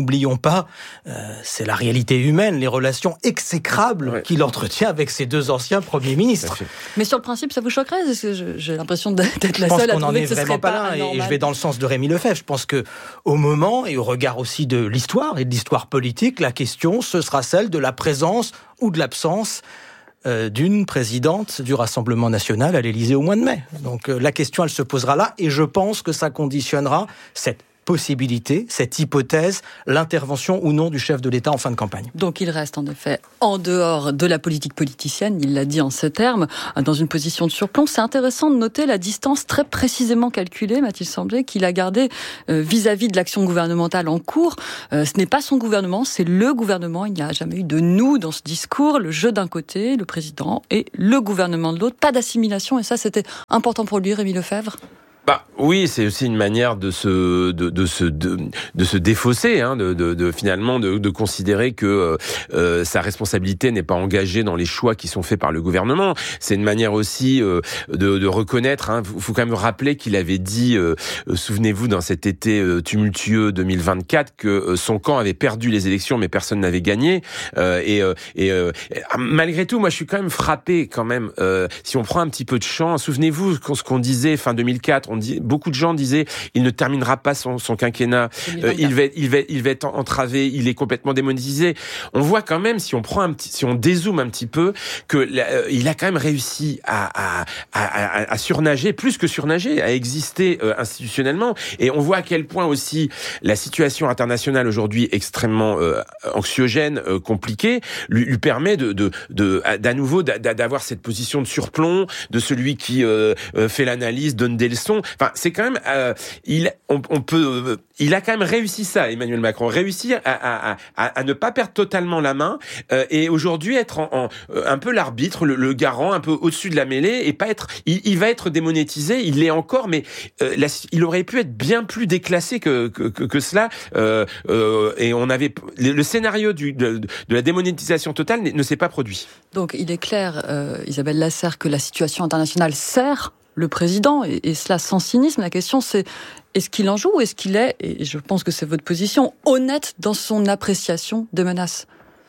n'oublions pas, euh, c'est la réalité humaine, les relations exécrables ouais. qu'il entretient avec ses deux anciens premiers ministres. Mais sur le principe, ça vous choquerait ? Parce que j'ai l'impression d'être la seule à trouver trouver que ce serait serait pas pas là, anormal. et je vais dans le sens de Rémi Lefebvre. Je pense que au moment et au regard aussi de l'histoire et de l'histoire politique, la question ce sera celle de la présence ou de l'absence euh, d'une présidente du Rassemblement national à l'Élysée au mois de mai. Donc euh, la question elle se posera là, et je pense que ça conditionnera cette possibilité, cette hypothèse, l'intervention ou non du chef de l'État en fin de campagne. Donc il reste en effet en dehors de la politique politicienne, il l'a dit en ces termes, dans une position de surplomb. C'est intéressant de noter la distance très précisément calculée, m'a-t-il semblé, qu'il a gardée euh, vis-à-vis de l'action gouvernementale en cours. Euh, ce n'est pas son gouvernement, c'est le gouvernement. Il n'y a jamais eu de nous dans ce discours. Le jeu d'un côté, le président, et le gouvernement de l'autre. Pas d'assimilation, et ça c'était important pour lui, Rémi Lefebvre. Bah oui, c'est aussi une manière de se de, de se de, de se défausser, hein, de, de, de finalement de, de considérer que euh, sa responsabilité n'est pas engagée dans les choix qui sont faits par le gouvernement. C'est une manière aussi euh, de, de reconnaître. Hein, faut quand même rappeler qu'il avait dit, euh, souvenez-vous, dans cet été euh, tumultueux deux mille vingt-quatre, que euh, son camp avait perdu les élections, mais personne n'avait gagné. Euh, et euh, et euh, malgré tout, moi, je suis quand même frappé, quand même. Euh, si on prend un petit peu de champ, souvenez-vous ce qu'on disait fin deux mille quatre. On dit, beaucoup de gens disaient il ne terminera pas son, son quinquennat, euh, il va il va il va être entravé, il est complètement démonétisé. On voit quand même, si on prend un petit, si on dézoome un petit peu, que euh, il a quand même réussi à, à, à, à surnager, plus que surnager, à exister euh, institutionnellement. Et on voit à quel point aussi la situation internationale aujourd'hui extrêmement euh, anxiogène, euh, compliquée, lui, lui permet de de de d'à nouveau d'avoir cette position de surplomb, de celui qui euh, fait l'analyse, donne des leçons. Enfin, c'est quand même, euh, il, on, on peut, euh, il a quand même réussi ça, Emmanuel Macron, réussir à, à, à, à ne pas perdre totalement la main euh, et aujourd'hui être en, en, un peu l'arbitre, le, le garant, un peu au-dessus de la mêlée et pas être. Il, il va être démonétisé, il l'est encore, mais euh, la, il aurait pu être bien plus déclassé que que, que, que cela. Euh, euh, et on avait le, le scénario du, de, de la démonétisation totale ne, ne s'est pas produit. Donc, il est clair, euh, Isabelle Lasserre, que la situation internationale sert le président, et, et cela sans cynisme. La question, c'est est-ce qu'il en joue ou est-ce qu'il est, et je pense que c'est votre position, honnête dans son appréciation des menaces?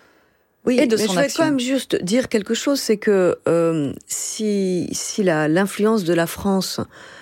Oui, et de mais son je vais action. quand même juste dire quelque chose, c'est que euh, si, si la, l'influence de la France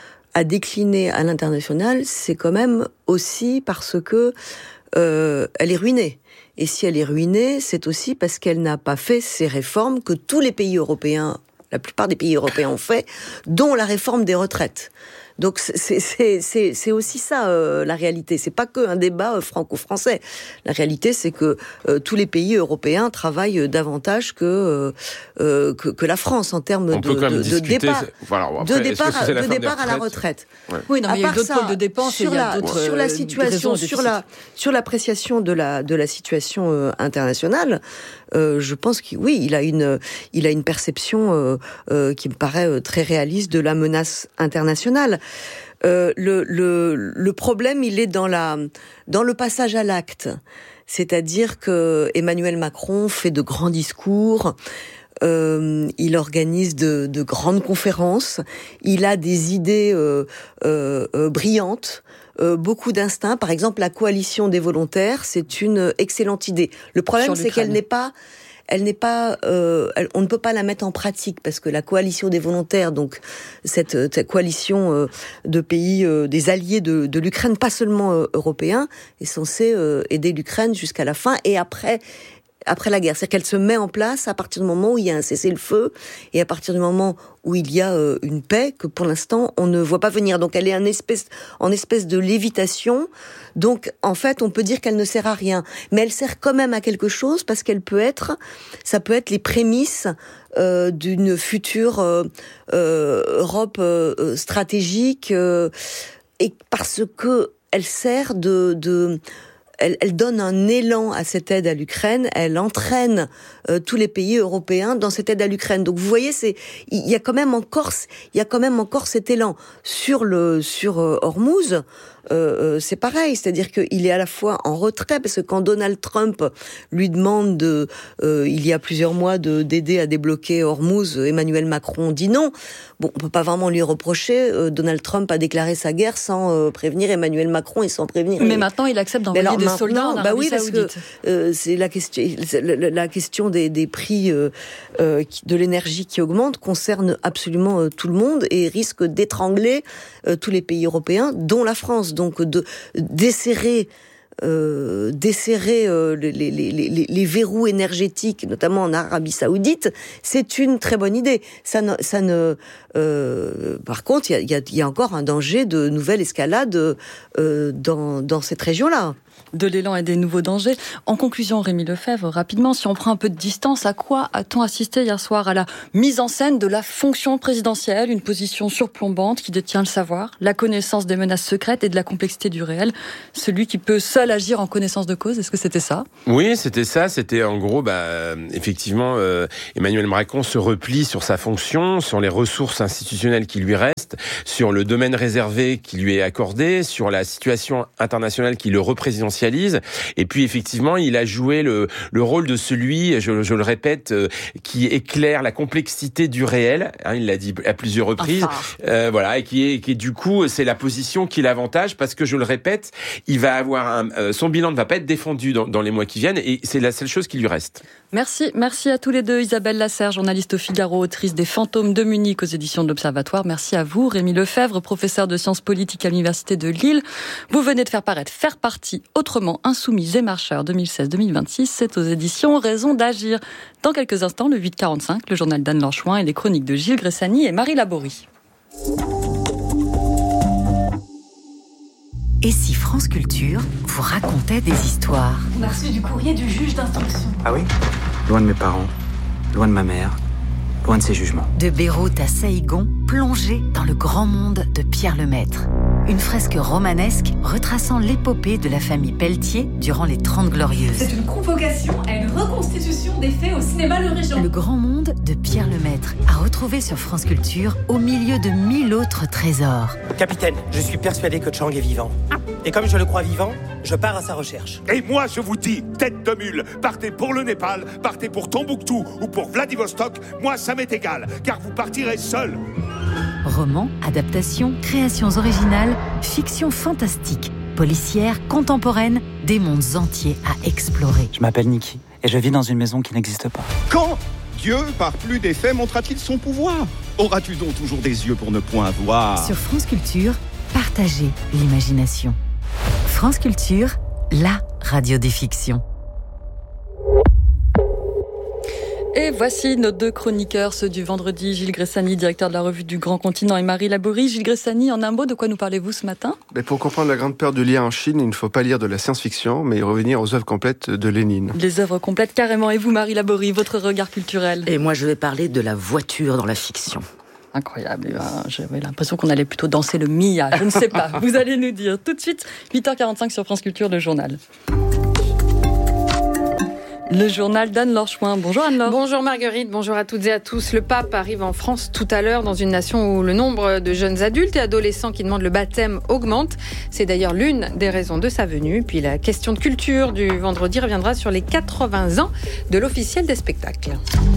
a décliné à l'international, c'est quand même aussi parce que euh, elle est ruinée. Et si elle est ruinée, c'est aussi parce qu'elle n'a pas fait ces réformes que tous les pays européens, la plupart des pays européens ont fait, dont la réforme des retraites. Donc c'est c'est c'est c'est aussi ça euh, la réalité. C'est pas que un débat euh, franco-français. La réalité, c'est que euh, tous les pays européens travaillent davantage que euh, que, que la France en termes On de, peut quand même de, de départ, voilà, après, de départ, de départ à la retraite. Ouais. Oui, non, mais il y a d'autres ça, pôles de dépenses et il y a d'autres sur la euh, situation, sur la sur l'appréciation de la de la situation euh, internationale. Euh, je pense qu'il oui, il a une il a une perception euh, euh, qui me paraît euh, très réaliste de la menace internationale. Euh, le, le, le problème, il est dans la dans le passage à l'acte, c'est-à-dire que Emmanuel Macron fait de grands discours. Euh, il organise de, de grandes conférences. Il a des idées euh, euh, euh, brillantes. Euh, beaucoup d'instinct. Par exemple, la coalition des volontaires, c'est une excellente idée. Le problème, c'est qu'elle n'est pas, elle n'est pas, euh, elle, on ne peut pas la mettre en pratique parce que la coalition des volontaires, donc cette, cette coalition euh, de pays, euh, des alliés de, de l'Ukraine, pas seulement euh, européens, est censée euh, aider l'Ukraine jusqu'à la fin et après. Après la guerre, c'est-à-dire qu'elle se met en place à partir du moment où il y a un cessez-le-feu et à partir du moment où il y a euh, une paix que pour l'instant on ne voit pas venir. Donc elle est en espèce, en espèce de lévitation. Donc en fait on peut dire qu'elle ne sert à rien, mais elle sert quand même à quelque chose parce qu'elle peut être, ça peut être les prémices euh, d'une future euh, euh, Europe euh, stratégique euh, et parce que elle sert de, de Elle, elle donne un élan à cette aide à l'Ukraine, elle entraîne euh, tous les pays européens dans cette aide à l'Ukraine. Donc vous voyez, c'est il y a quand même encore il y a quand même encore cet élan sur le sur euh, Hormuz. Euh, c'est pareil, c'est-à-dire qu'il est à la fois en retrait parce que quand Donald Trump lui demande de, euh, il y a plusieurs mois de d'aider à débloquer Hormuz, Emmanuel Macron dit non. Bon, on peut pas vraiment lui reprocher. Euh, Donald Trump a déclaré sa guerre sans euh, prévenir Emmanuel Macron et sans prévenir. Mais les... maintenant, il accepte d'envoyer des des soldats en bah Arabie oui, parce Saoudite. que euh, c'est la question, la, la question des, des prix euh, euh, de l'énergie qui augmente concerne absolument euh, tout le monde et risque d'étrangler euh, tous les pays européens, dont la France. Donc de desserrer. Euh, desserrer euh, les, les, les, les, les verrous énergétiques, notamment en Arabie Saoudite, c'est une très bonne idée. Ça ne, ça ne, euh, par contre, il y a, y a encore un danger de nouvelle escalade euh, dans, dans cette région-là. De l'élan et des nouveaux dangers. En conclusion, Rémi Lefebvre, rapidement, si on prend un peu de distance, à quoi a-t-on assisté hier soir? À la mise en scène de la fonction présidentielle, une position surplombante qui détient le savoir, la connaissance des menaces secrètes et de la complexité du réel. Celui qui peut seul agir en connaissance de cause, est-ce que c'était ça? Oui, c'était ça. C'était en gros, bah, effectivement, euh, Emmanuel Macron se replie sur sa fonction, sur les ressources institutionnelles qui lui restent, sur le domaine réservé qui lui est accordé, sur la situation internationale qui le représidentialise. Et puis effectivement, il a joué le, le rôle de celui, je, je le répète, euh, qui éclaire la complexité du réel. Hein, il l'a dit à plusieurs reprises. Enfin. Euh, voilà, et qui est, qui est du coup, c'est la position qui l'avantage parce que je le répète, il va avoir un, euh, son bilan ne va pas être défendu dans, dans les mois qui viennent et c'est la seule chose qui lui reste. Merci, merci à tous les deux. Isabelle Lasserre, journaliste au Figaro, autrice des Fantômes de Munich aux éditions de l'Observatoire. Merci à vous, Rémi Lefebvre, professeur de sciences politiques à l'Université de Lille. Vous venez de faire paraître Faire partie autrement, insoumis et marcheurs deux mille seize deux mille vingt-six. C'est aux éditions Raison d'agir. Dans quelques instants, le huit quarante-cinq, le journal d'Anne Lanchouin et les chroniques de Gilles Gressani et Marie Laborie. Et si France Culture vous racontait des histoires? On a reçu du courrier du juge d'instruction. Ah oui? Loin de mes parents, loin de ma mère, loin de ses jugements. De Beyrouth à Saïgon, plongé dans le grand monde de Pierre Lemaître. Une fresque romanesque retraçant l'épopée de la famille Pelletier durant les Trente Glorieuses. C'est une convocation à une reconstitution des faits au cinéma Le Régent. Le grand monde de Pierre Lemaître, à retrouver sur France Culture au milieu de mille autres trésors. Capitaine, je suis persuadé que Chang est vivant. Et comme je le crois vivant, je pars à sa recherche. Et moi, je vous dis, tête de mule, partez pour le Népal, partez pour Tombouctou ou pour Vladivostok, moi ça m'est égal, car vous partirez seul. Romans, adaptations, créations originales, fiction fantastique, policière, contemporaine, des mondes entiers à explorer. Je m'appelle Niki et je vis dans une maison qui n'existe pas. Quand Dieu, par plus des faits, montrera-t-il son pouvoir? Auras-tu donc toujours des yeux pour ne point voir? Sur France Culture, partagez l'imagination. France Culture, la radio des fictions. Et voici nos deux chroniqueurs, ceux du vendredi, Gilles Gressani, directeur de la revue du Grand Continent, et Marie Laborie. Gilles Gressani, en un mot, de quoi nous parlez-vous ce matin? Mais pour comprendre la grande peur de l'I A en Chine, il ne faut pas lire de la science-fiction, mais revenir aux œuvres complètes de Lénine. Les œuvres complètes, carrément. Et vous, Marie Laborie, votre regard culturel? Et moi, je vais parler de la voiture dans la fiction. Incroyable. J'avais l'impression qu'on allait plutôt danser le Mia. Je ne sais pas. Vous allez nous dire. Tout de suite, huit heures quarante-cinq sur France Culture, le journal. Le journal d'Anne Lanchouin. Bonjour Anne-Laure. Bonjour Marguerite, bonjour à toutes et à tous. Le pape arrive en France tout à l'heure dans une nation où le nombre de jeunes adultes et adolescents qui demandent le baptême augmente. C'est d'ailleurs l'une des raisons de sa venue. Puis la question de culture du vendredi reviendra sur les quatre-vingts ans de l'officiel des spectacles.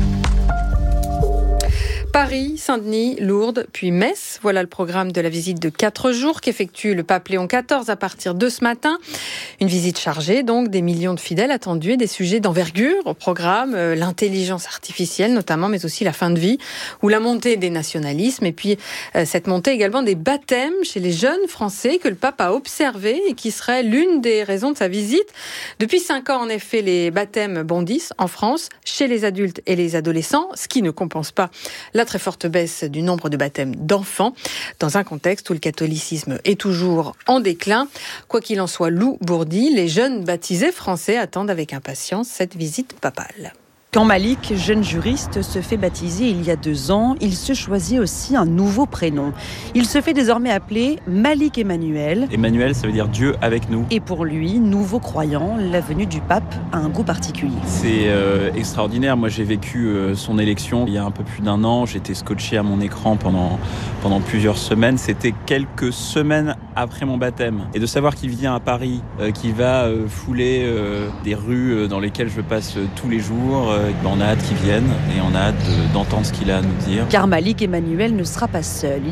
Paris, Saint-Denis, Lourdes, puis Metz. Voilà le programme de la visite de quatre jours qu'effectue le pape Léon quatorze à partir de ce matin. Une visite chargée, donc, des millions de fidèles attendus et des sujets d'envergure au programme. Euh, l'intelligence artificielle, notamment, mais aussi la fin de vie ou la montée des nationalismes. Et puis, euh, cette montée également des baptêmes chez les jeunes Français que le pape a observé et qui serait l'une des raisons de sa visite. Depuis cinq ans, en effet, les baptêmes bondissent en France, chez les adultes et les adolescents, ce qui ne compense pas la très forte baisse du nombre de baptêmes d'enfants, dans un contexte où le catholicisme est toujours en déclin. Quoi qu'il en soit, Lou Bourdi, les jeunes baptisés français attendent avec impatience cette visite papale. Quand Malik, jeune juriste, se fait baptiser il y a deux ans, il se choisit aussi un nouveau prénom. Il se fait désormais appeler Malik Emmanuel. Emmanuel, ça veut dire Dieu avec nous. Et pour lui, nouveau croyant, la venue du pape a un goût particulier. C'est euh, extraordinaire. Moi, j'ai vécu euh, son élection il y a un peu plus d'un an. J'étais scotché à mon écran pendant, pendant plusieurs semaines. C'était quelques semaines après mon baptême. Et de savoir qu'il vient à Paris, euh, qu'il va euh, fouler euh, des rues euh, dans lesquelles je passe euh, tous les jours, euh, on a hâte qu'il vienne et on a hâte de, d'entendre ce qu'il a à nous dire. Car Malik Emmanuel ne sera pas seul. Il accompagnera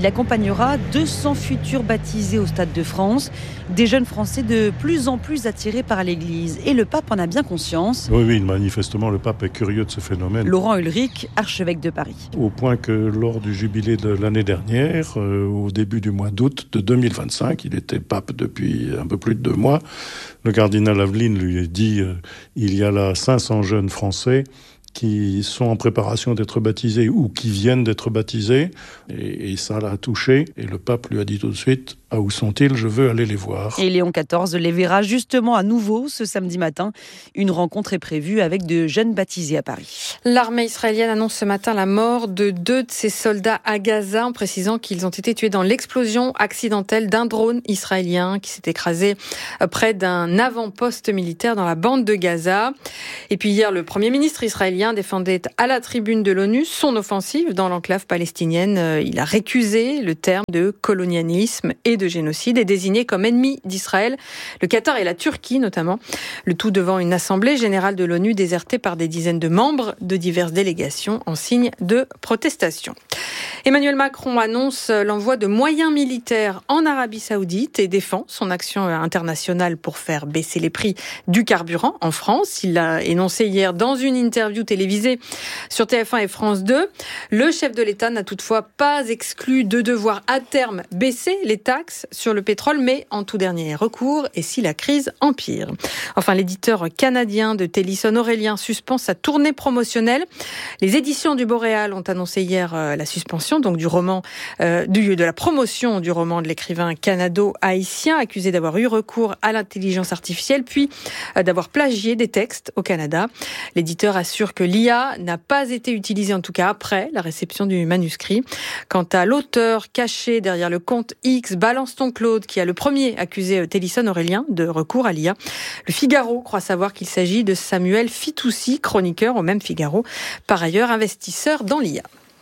il y aura deux cents futurs baptisés au Stade de France. Des jeunes Français de plus en plus attirés par l'Église. Et le pape en a bien conscience. Oui, oui, manifestement, le pape est curieux de ce phénomène. Laurent Ulrich, archevêque de Paris. Au point que lors du jubilé de l'année dernière, euh, au début du mois d'août de deux mille vingt-cinq, il était pape depuis un peu plus de deux mois, le cardinal Aveline lui a dit euh, il y a là cinq cents jeunes Français qui sont en préparation d'être baptisés ou qui viennent d'être baptisés. Et, et ça l'a touché. Et le pape lui a dit tout de suite, ah, où sont-ils ? Je veux aller les voir. Et Léon quatorze les verra justement à nouveau ce samedi matin. Une rencontre est prévue avec de jeunes baptisés à Paris. L'armée israélienne annonce ce matin la mort de deux de ses soldats à Gaza, en précisant qu'ils ont été tués dans l'explosion accidentelle d'un drone israélien qui s'est écrasé près d'un avant-poste militaire dans la bande de Gaza. Et puis hier, le Premier ministre israélien défendait à la tribune de l'ONU son offensive dans l'enclave palestinienne. Il a récusé le terme de colonialisme et de génocide et désigné comme ennemi d'Israël le Qatar et la Turquie notamment. Le tout devant une assemblée générale de l'ONU désertée par des dizaines de membres de diverses délégations en signe de protestation. Emmanuel Macron annonce l'envoi de moyens militaires en Arabie Saoudite et défend son action internationale pour faire baisser les prix du carburant en France. Il l'a énoncé hier dans une interview télévisée sur T F un et France deux. Le chef de l'État n'a toutefois pas exclu de devoir à terme baisser les taxes sur le pétrole, mais en tout dernier recours et si la crise empire. Enfin, l'éditeur canadien de Télisson Aurélien suspend sa tournée promotionnelle. Les éditions du Boréal ont annoncé hier la suspension donc du roman, euh, du, de la promotion du roman de l'écrivain canado-haïtien accusé d'avoir eu recours à l'intelligence artificielle puis euh, d'avoir plagié des textes au Canada. L'éditeur assure que l'I A n'a pas été utilisée, en tout cas après la réception du manuscrit. Quant à l'auteur caché derrière le compte X Balance ton Claude, qui a le premier accusé Télisson Aurélien de recours à l'I A, le Figaro croit savoir qu'il s'agit de Samuel Fitoussi, chroniqueur au même Figaro, par ailleurs investisseur dans l'I A.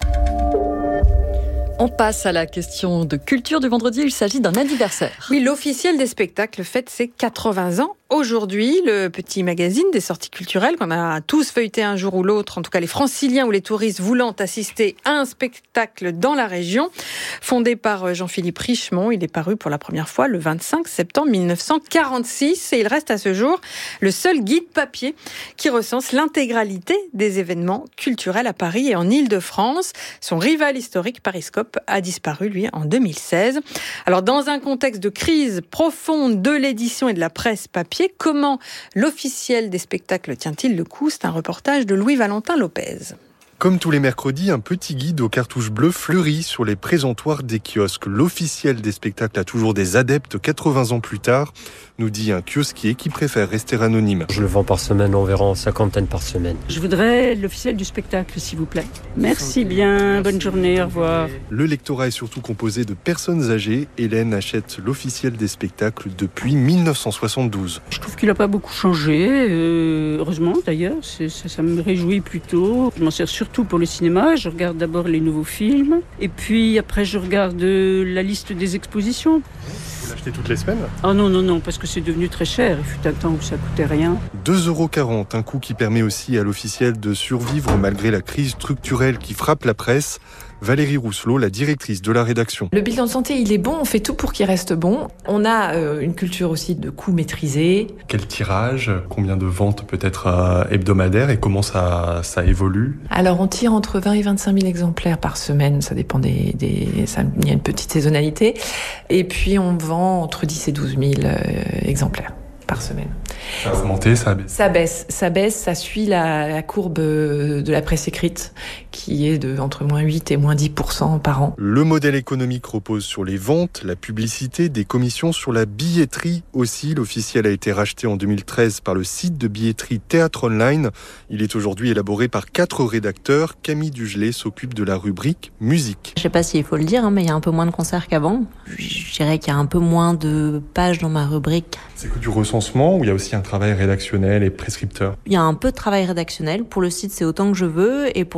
On passe à la question de culture du vendredi. Il s'agit d'un anniversaire. Oui, l'officiel des spectacles fête ses quatre-vingts ans. Aujourd'hui, le petit magazine des sorties culturelles qu'on a tous feuilleté un jour ou l'autre, en tout cas les franciliens ou les touristes voulant assister à un spectacle dans la région, fondé par Jean-Philippe Richemont. Il est paru pour la première fois le vingt-cinq septembre mille neuf cent quarante-six et il reste à ce jour le seul guide papier qui recense l'intégralité des événements culturels à Paris et en Île-de-France. Son rival historique, Pariscope, a disparu, lui, en deux mille seize. Alors, dans un contexte de crise profonde de l'édition et de la presse papier, comment l'officiel des spectacles tient-il le coup ? C'est un reportage de Louis-Valentin Lopez. Comme tous les mercredis, un petit guide aux cartouches bleues fleurit sur les présentoirs des kiosques. L'officiel des spectacles a toujours des adeptes quatre-vingts ans plus tard, nous dit un kiosquier qui préfère rester anonyme. Je le vends par semaine, environ cinquantaine par semaine. Je voudrais l'officiel du spectacle, s'il vous plaît. Merci bien, bonne journée, au revoir. Le lectorat est surtout composé de personnes âgées. Hélène achète l'officiel des spectacles depuis mille neuf cent soixante-douze. Je trouve qu'il n'a pas beaucoup changé, euh, heureusement d'ailleurs, c'est, ça, ça me réjouit plutôt. Je m'en sers surtout pour le cinéma, je regarde d'abord les nouveaux films, et puis après je regarde la liste des expositions. Vous l'achetez toutes les semaines ? Ah non, non, non, parce que c'est devenu très cher, il fut un temps où ça coûtait rien. deux euros quarante, un coût qui permet aussi à l'officiel de survivre malgré la crise structurelle qui frappe la presse. Valérie Rousselot, la directrice de la rédaction. Le bilan de santé, il est bon, on fait tout pour qu'il reste bon. On a euh, une culture aussi de coûts maîtrisés. Quel tirage, combien de ventes peut-être euh, hebdomadaires et comment ça, ça évolue ? Alors on tire entre vingt et vingt-cinq mille exemplaires par semaine, ça dépend des... des ça, il y a une petite saisonnalité. Et puis on vend entre dix et douze mille euh, exemplaires par semaine. Ça a augmenté, ça a baissé ? Ça baisse, ça baisse, ça suit la, la courbe de la presse écrite qui est de entre moins huit et moins dix pour cent par an. Le modèle économique repose sur les ventes, la publicité, des commissions sur la billetterie aussi. L'officiel a été racheté en deux mille treize par le site de billetterie Théâtre Online. Il est aujourd'hui élaboré par quatre rédacteurs. Camille Dugelet s'occupe de la rubrique musique. Je sais pas s'il faut le dire, hein, mais il y a un peu moins de concerts qu'avant. Je dirais qu'il y a un peu moins de pages dans ma rubrique. C'est que du recensement ou il y a aussi un travail rédactionnel et prescripteur ? Il y a un peu de travail rédactionnel. Pour le site, c'est autant que je veux. Et pour le papier,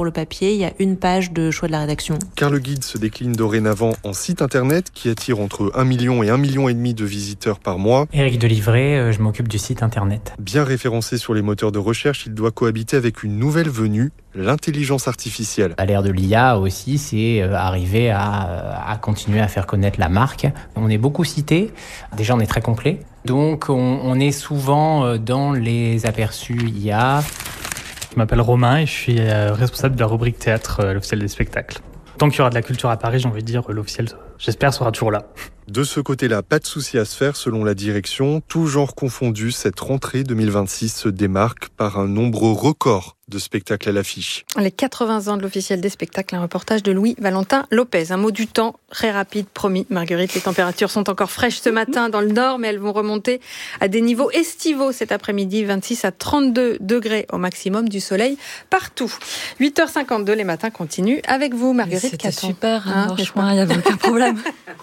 papier, il y a une page de choix de la rédaction. Car le guide se décline dorénavant en site internet qui attire entre un million et un million et demi de visiteurs par mois. Éric Delivray, je m'occupe du site internet. Bien référencé sur les moteurs de recherche, il doit cohabiter avec une nouvelle venue, l'intelligence artificielle. À l'ère de l'I A aussi, c'est arriver à, à continuer à faire connaître la marque. On est beaucoup cité, déjà on est très complet. Donc on, on est souvent dans les aperçus I A. Je m'appelle Romain et je suis responsable de la rubrique théâtre, l'officiel des spectacles. Tant qu'il y aura de la culture à Paris, j'ai envie de dire, l'officiel, j'espère, sera toujours là. De ce côté-là, pas de souci à se faire selon la direction. Tout genre confondu, cette rentrée deux mille vingt-six se démarque par un nombre record de spectacles à l'affiche. Les quatre-vingts ans de l'officiel des spectacles, un reportage de Louis-Valentin Lopez. Un mot du temps, très rapide, promis. Marguerite, les températures sont encore fraîches ce matin dans le nord, mais elles vont remonter à des niveaux estivaux cet après-midi, vingt-six à trente-deux degrés au maximum, du soleil partout. huit heures cinquante-deux, les matins continuent avec vous, Marguerite C'était Caton. super, hein, franchement, il n'y avait aucun problème.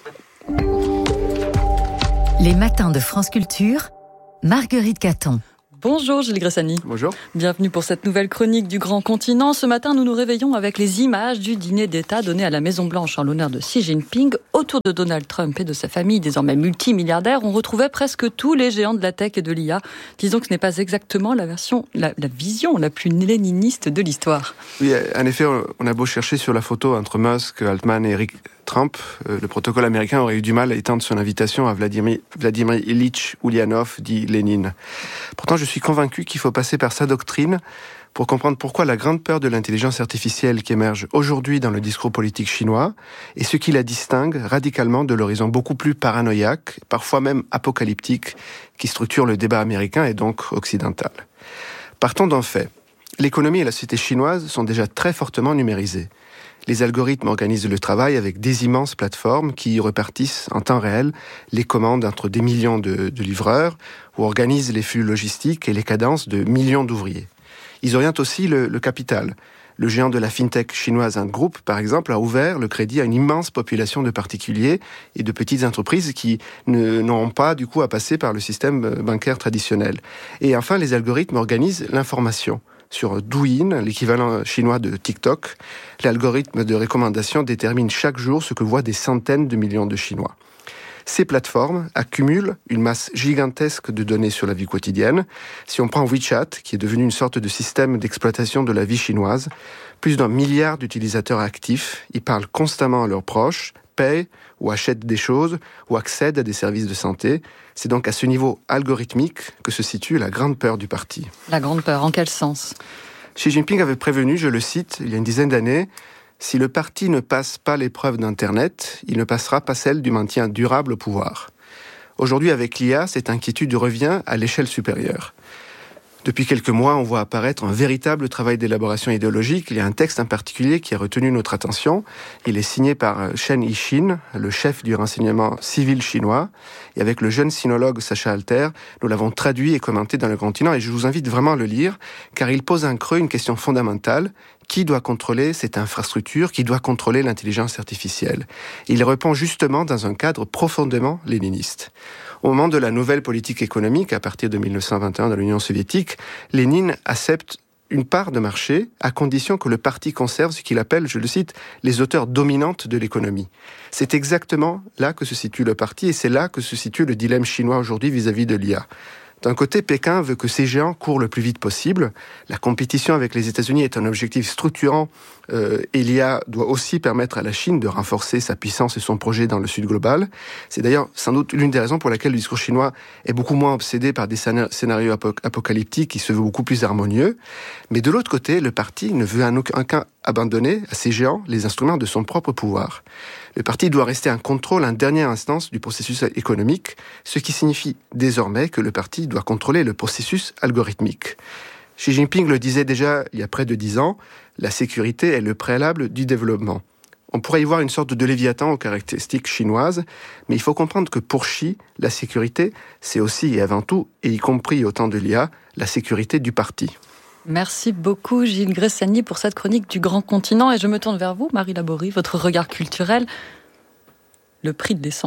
Les matins de France Culture, Marguerite Caton. Bonjour Gilles Gressani. Bonjour. Bienvenue pour cette nouvelle chronique du Grand Continent. Ce matin, nous nous réveillons avec les images du dîner d'État donné à la Maison-Blanche en l'honneur de Xi Jinping. Autour de Donald Trump et de sa famille, désormais multimilliardaires, on retrouvait presque tous les géants de la tech et de l'I A. Disons que ce n'est pas exactement la version, la, la vision la plus léniniste de l'histoire. Oui, en effet, on a beau chercher sur la photo entre Musk, Altman et Eric Trump, euh, le protocole américain aurait eu du mal à étendre son invitation à Vladimir, Vladimir Ilitch Ulyanov, dit Lénine. Pourtant, je suis convaincu qu'il faut passer par sa doctrine pour comprendre pourquoi la grande peur de l'intelligence artificielle qui émerge aujourd'hui dans le discours politique chinois est ce qui la distingue radicalement de l'horizon beaucoup plus paranoïaque, parfois même apocalyptique, qui structure le débat américain et donc occidental. Partons d'un fait. L'économie et la société chinoise sont déjà très fortement numérisées. Les algorithmes organisent le travail avec des immenses plateformes qui repartissent en temps réel les commandes entre des millions de, de livreurs ou organisent les flux logistiques et les cadences de millions d'ouvriers. Ils orientent aussi le, le capital. Le géant de la fintech chinoise Ant Group, par exemple, a ouvert le crédit à une immense population de particuliers et de petites entreprises qui ne, n'ont pas, du coup, à passer par le système bancaire traditionnel. Et enfin, les algorithmes organisent l'information. Sur Douyin, l'équivalent chinois de TikTok, l'algorithme de recommandation détermine chaque jour ce que voient des centaines de millions de Chinois. Ces plateformes accumulent une masse gigantesque de données sur la vie quotidienne. Si on prend WeChat, qui est devenu une sorte de système d'exploitation de la vie chinoise, plus d'un milliard d'utilisateurs actifs, ils parlent constamment à leurs proches, payent ou achètent des choses ou accèdent à des services de santé. C'est donc à ce niveau algorithmique que se situe la grande peur du parti. La grande peur, en quel sens ? Xi Jinping avait prévenu, je le cite, il y a une dizaine d'années, « Si le parti ne passe pas l'épreuve d'Internet, il ne passera pas celle du maintien durable au pouvoir. » Aujourd'hui, avec l'I A, cette inquiétude revient à l'échelle supérieure. Depuis quelques mois, on voit apparaître un véritable travail d'élaboration idéologique. Il y a un texte en particulier qui a retenu notre attention. Il est signé par Chen Yixin, le chef du renseignement civil chinois. Et avec le jeune sinologue Sacha Alter, nous l'avons traduit et commenté dans le continent. Et je vous invite vraiment à le lire, car il pose en creux une question fondamentale. Qui doit contrôler cette infrastructure ? Qui doit contrôler l'intelligence artificielle ? Il répond justement dans un cadre profondément léniniste. Au moment de la nouvelle politique économique, à partir de mille neuf cent vingt et un dans l'Union soviétique, Lénine accepte une part de marché à condition que le parti conserve ce qu'il appelle, je le cite, les auteurs dominantes de l'économie. C'est exactement là que se situe le parti et c'est là que se situe le dilemme chinois aujourd'hui vis-à-vis de l'I A. D'un côté, Pékin veut que ces géants courent le plus vite possible. La compétition avec les États-Unis est un objectif structurant euh, et l'I A doit aussi permettre à la Chine de renforcer sa puissance et son projet dans le sud global. C'est d'ailleurs sans doute l'une des raisons pour laquelle le discours chinois est beaucoup moins obsédé par des scénarios apocalyptiques qui se veulent beaucoup plus harmonieux. Mais de l'autre côté, le parti ne veut en aucun cas abandonner à ces géants les instruments de son propre pouvoir. Le parti doit rester un contrôle en dernière instance du processus économique, ce qui signifie désormais que le parti doit contrôler le processus algorithmique. Xi Jinping le disait déjà il y a près de dix ans, la sécurité est le préalable du développement. On pourrait y voir une sorte de léviathan aux caractéristiques chinoises, mais il faut comprendre que pour Xi, la sécurité, c'est aussi et avant tout, et y compris au temps de l'I A, la sécurité du parti. Merci beaucoup Gilles Gressani pour cette chronique du Grand Continent et je me tourne vers vous, Marie Laborie, votre regard culturel. Le prix de l'essence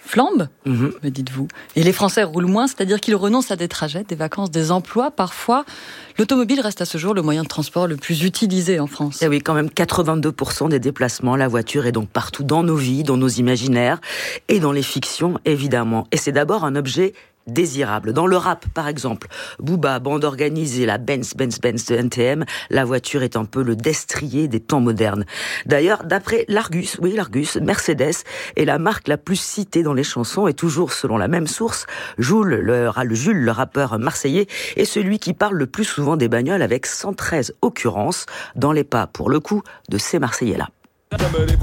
flambe, mmh. me dites-vous. Et les Français roulent moins, c'est-à-dire qu'ils renoncent à des trajets, des vacances, des emplois. Parfois, l'automobile reste à ce jour le moyen de transport le plus utilisé en France. Et oui, quand même quatre-vingt-deux pour cent des déplacements. La voiture est donc partout dans nos vies, dans nos imaginaires et dans les fictions, évidemment. Et c'est d'abord un objet désirable. Dans le rap, par exemple, Booba, bande organisée, la Benz, Benz, Benz de N T M, la voiture est un peu le destrier des temps modernes. D'ailleurs, d'après l'Argus, oui, l'Argus, Mercedes est la marque la plus citée dans les chansons et toujours selon la même source, Jules, le, le Jules, le rappeur marseillais, est celui qui parle le plus souvent des bagnoles avec cent treize occurrences dans les pas, pour le coup, de ces Marseillais-là. J'aime les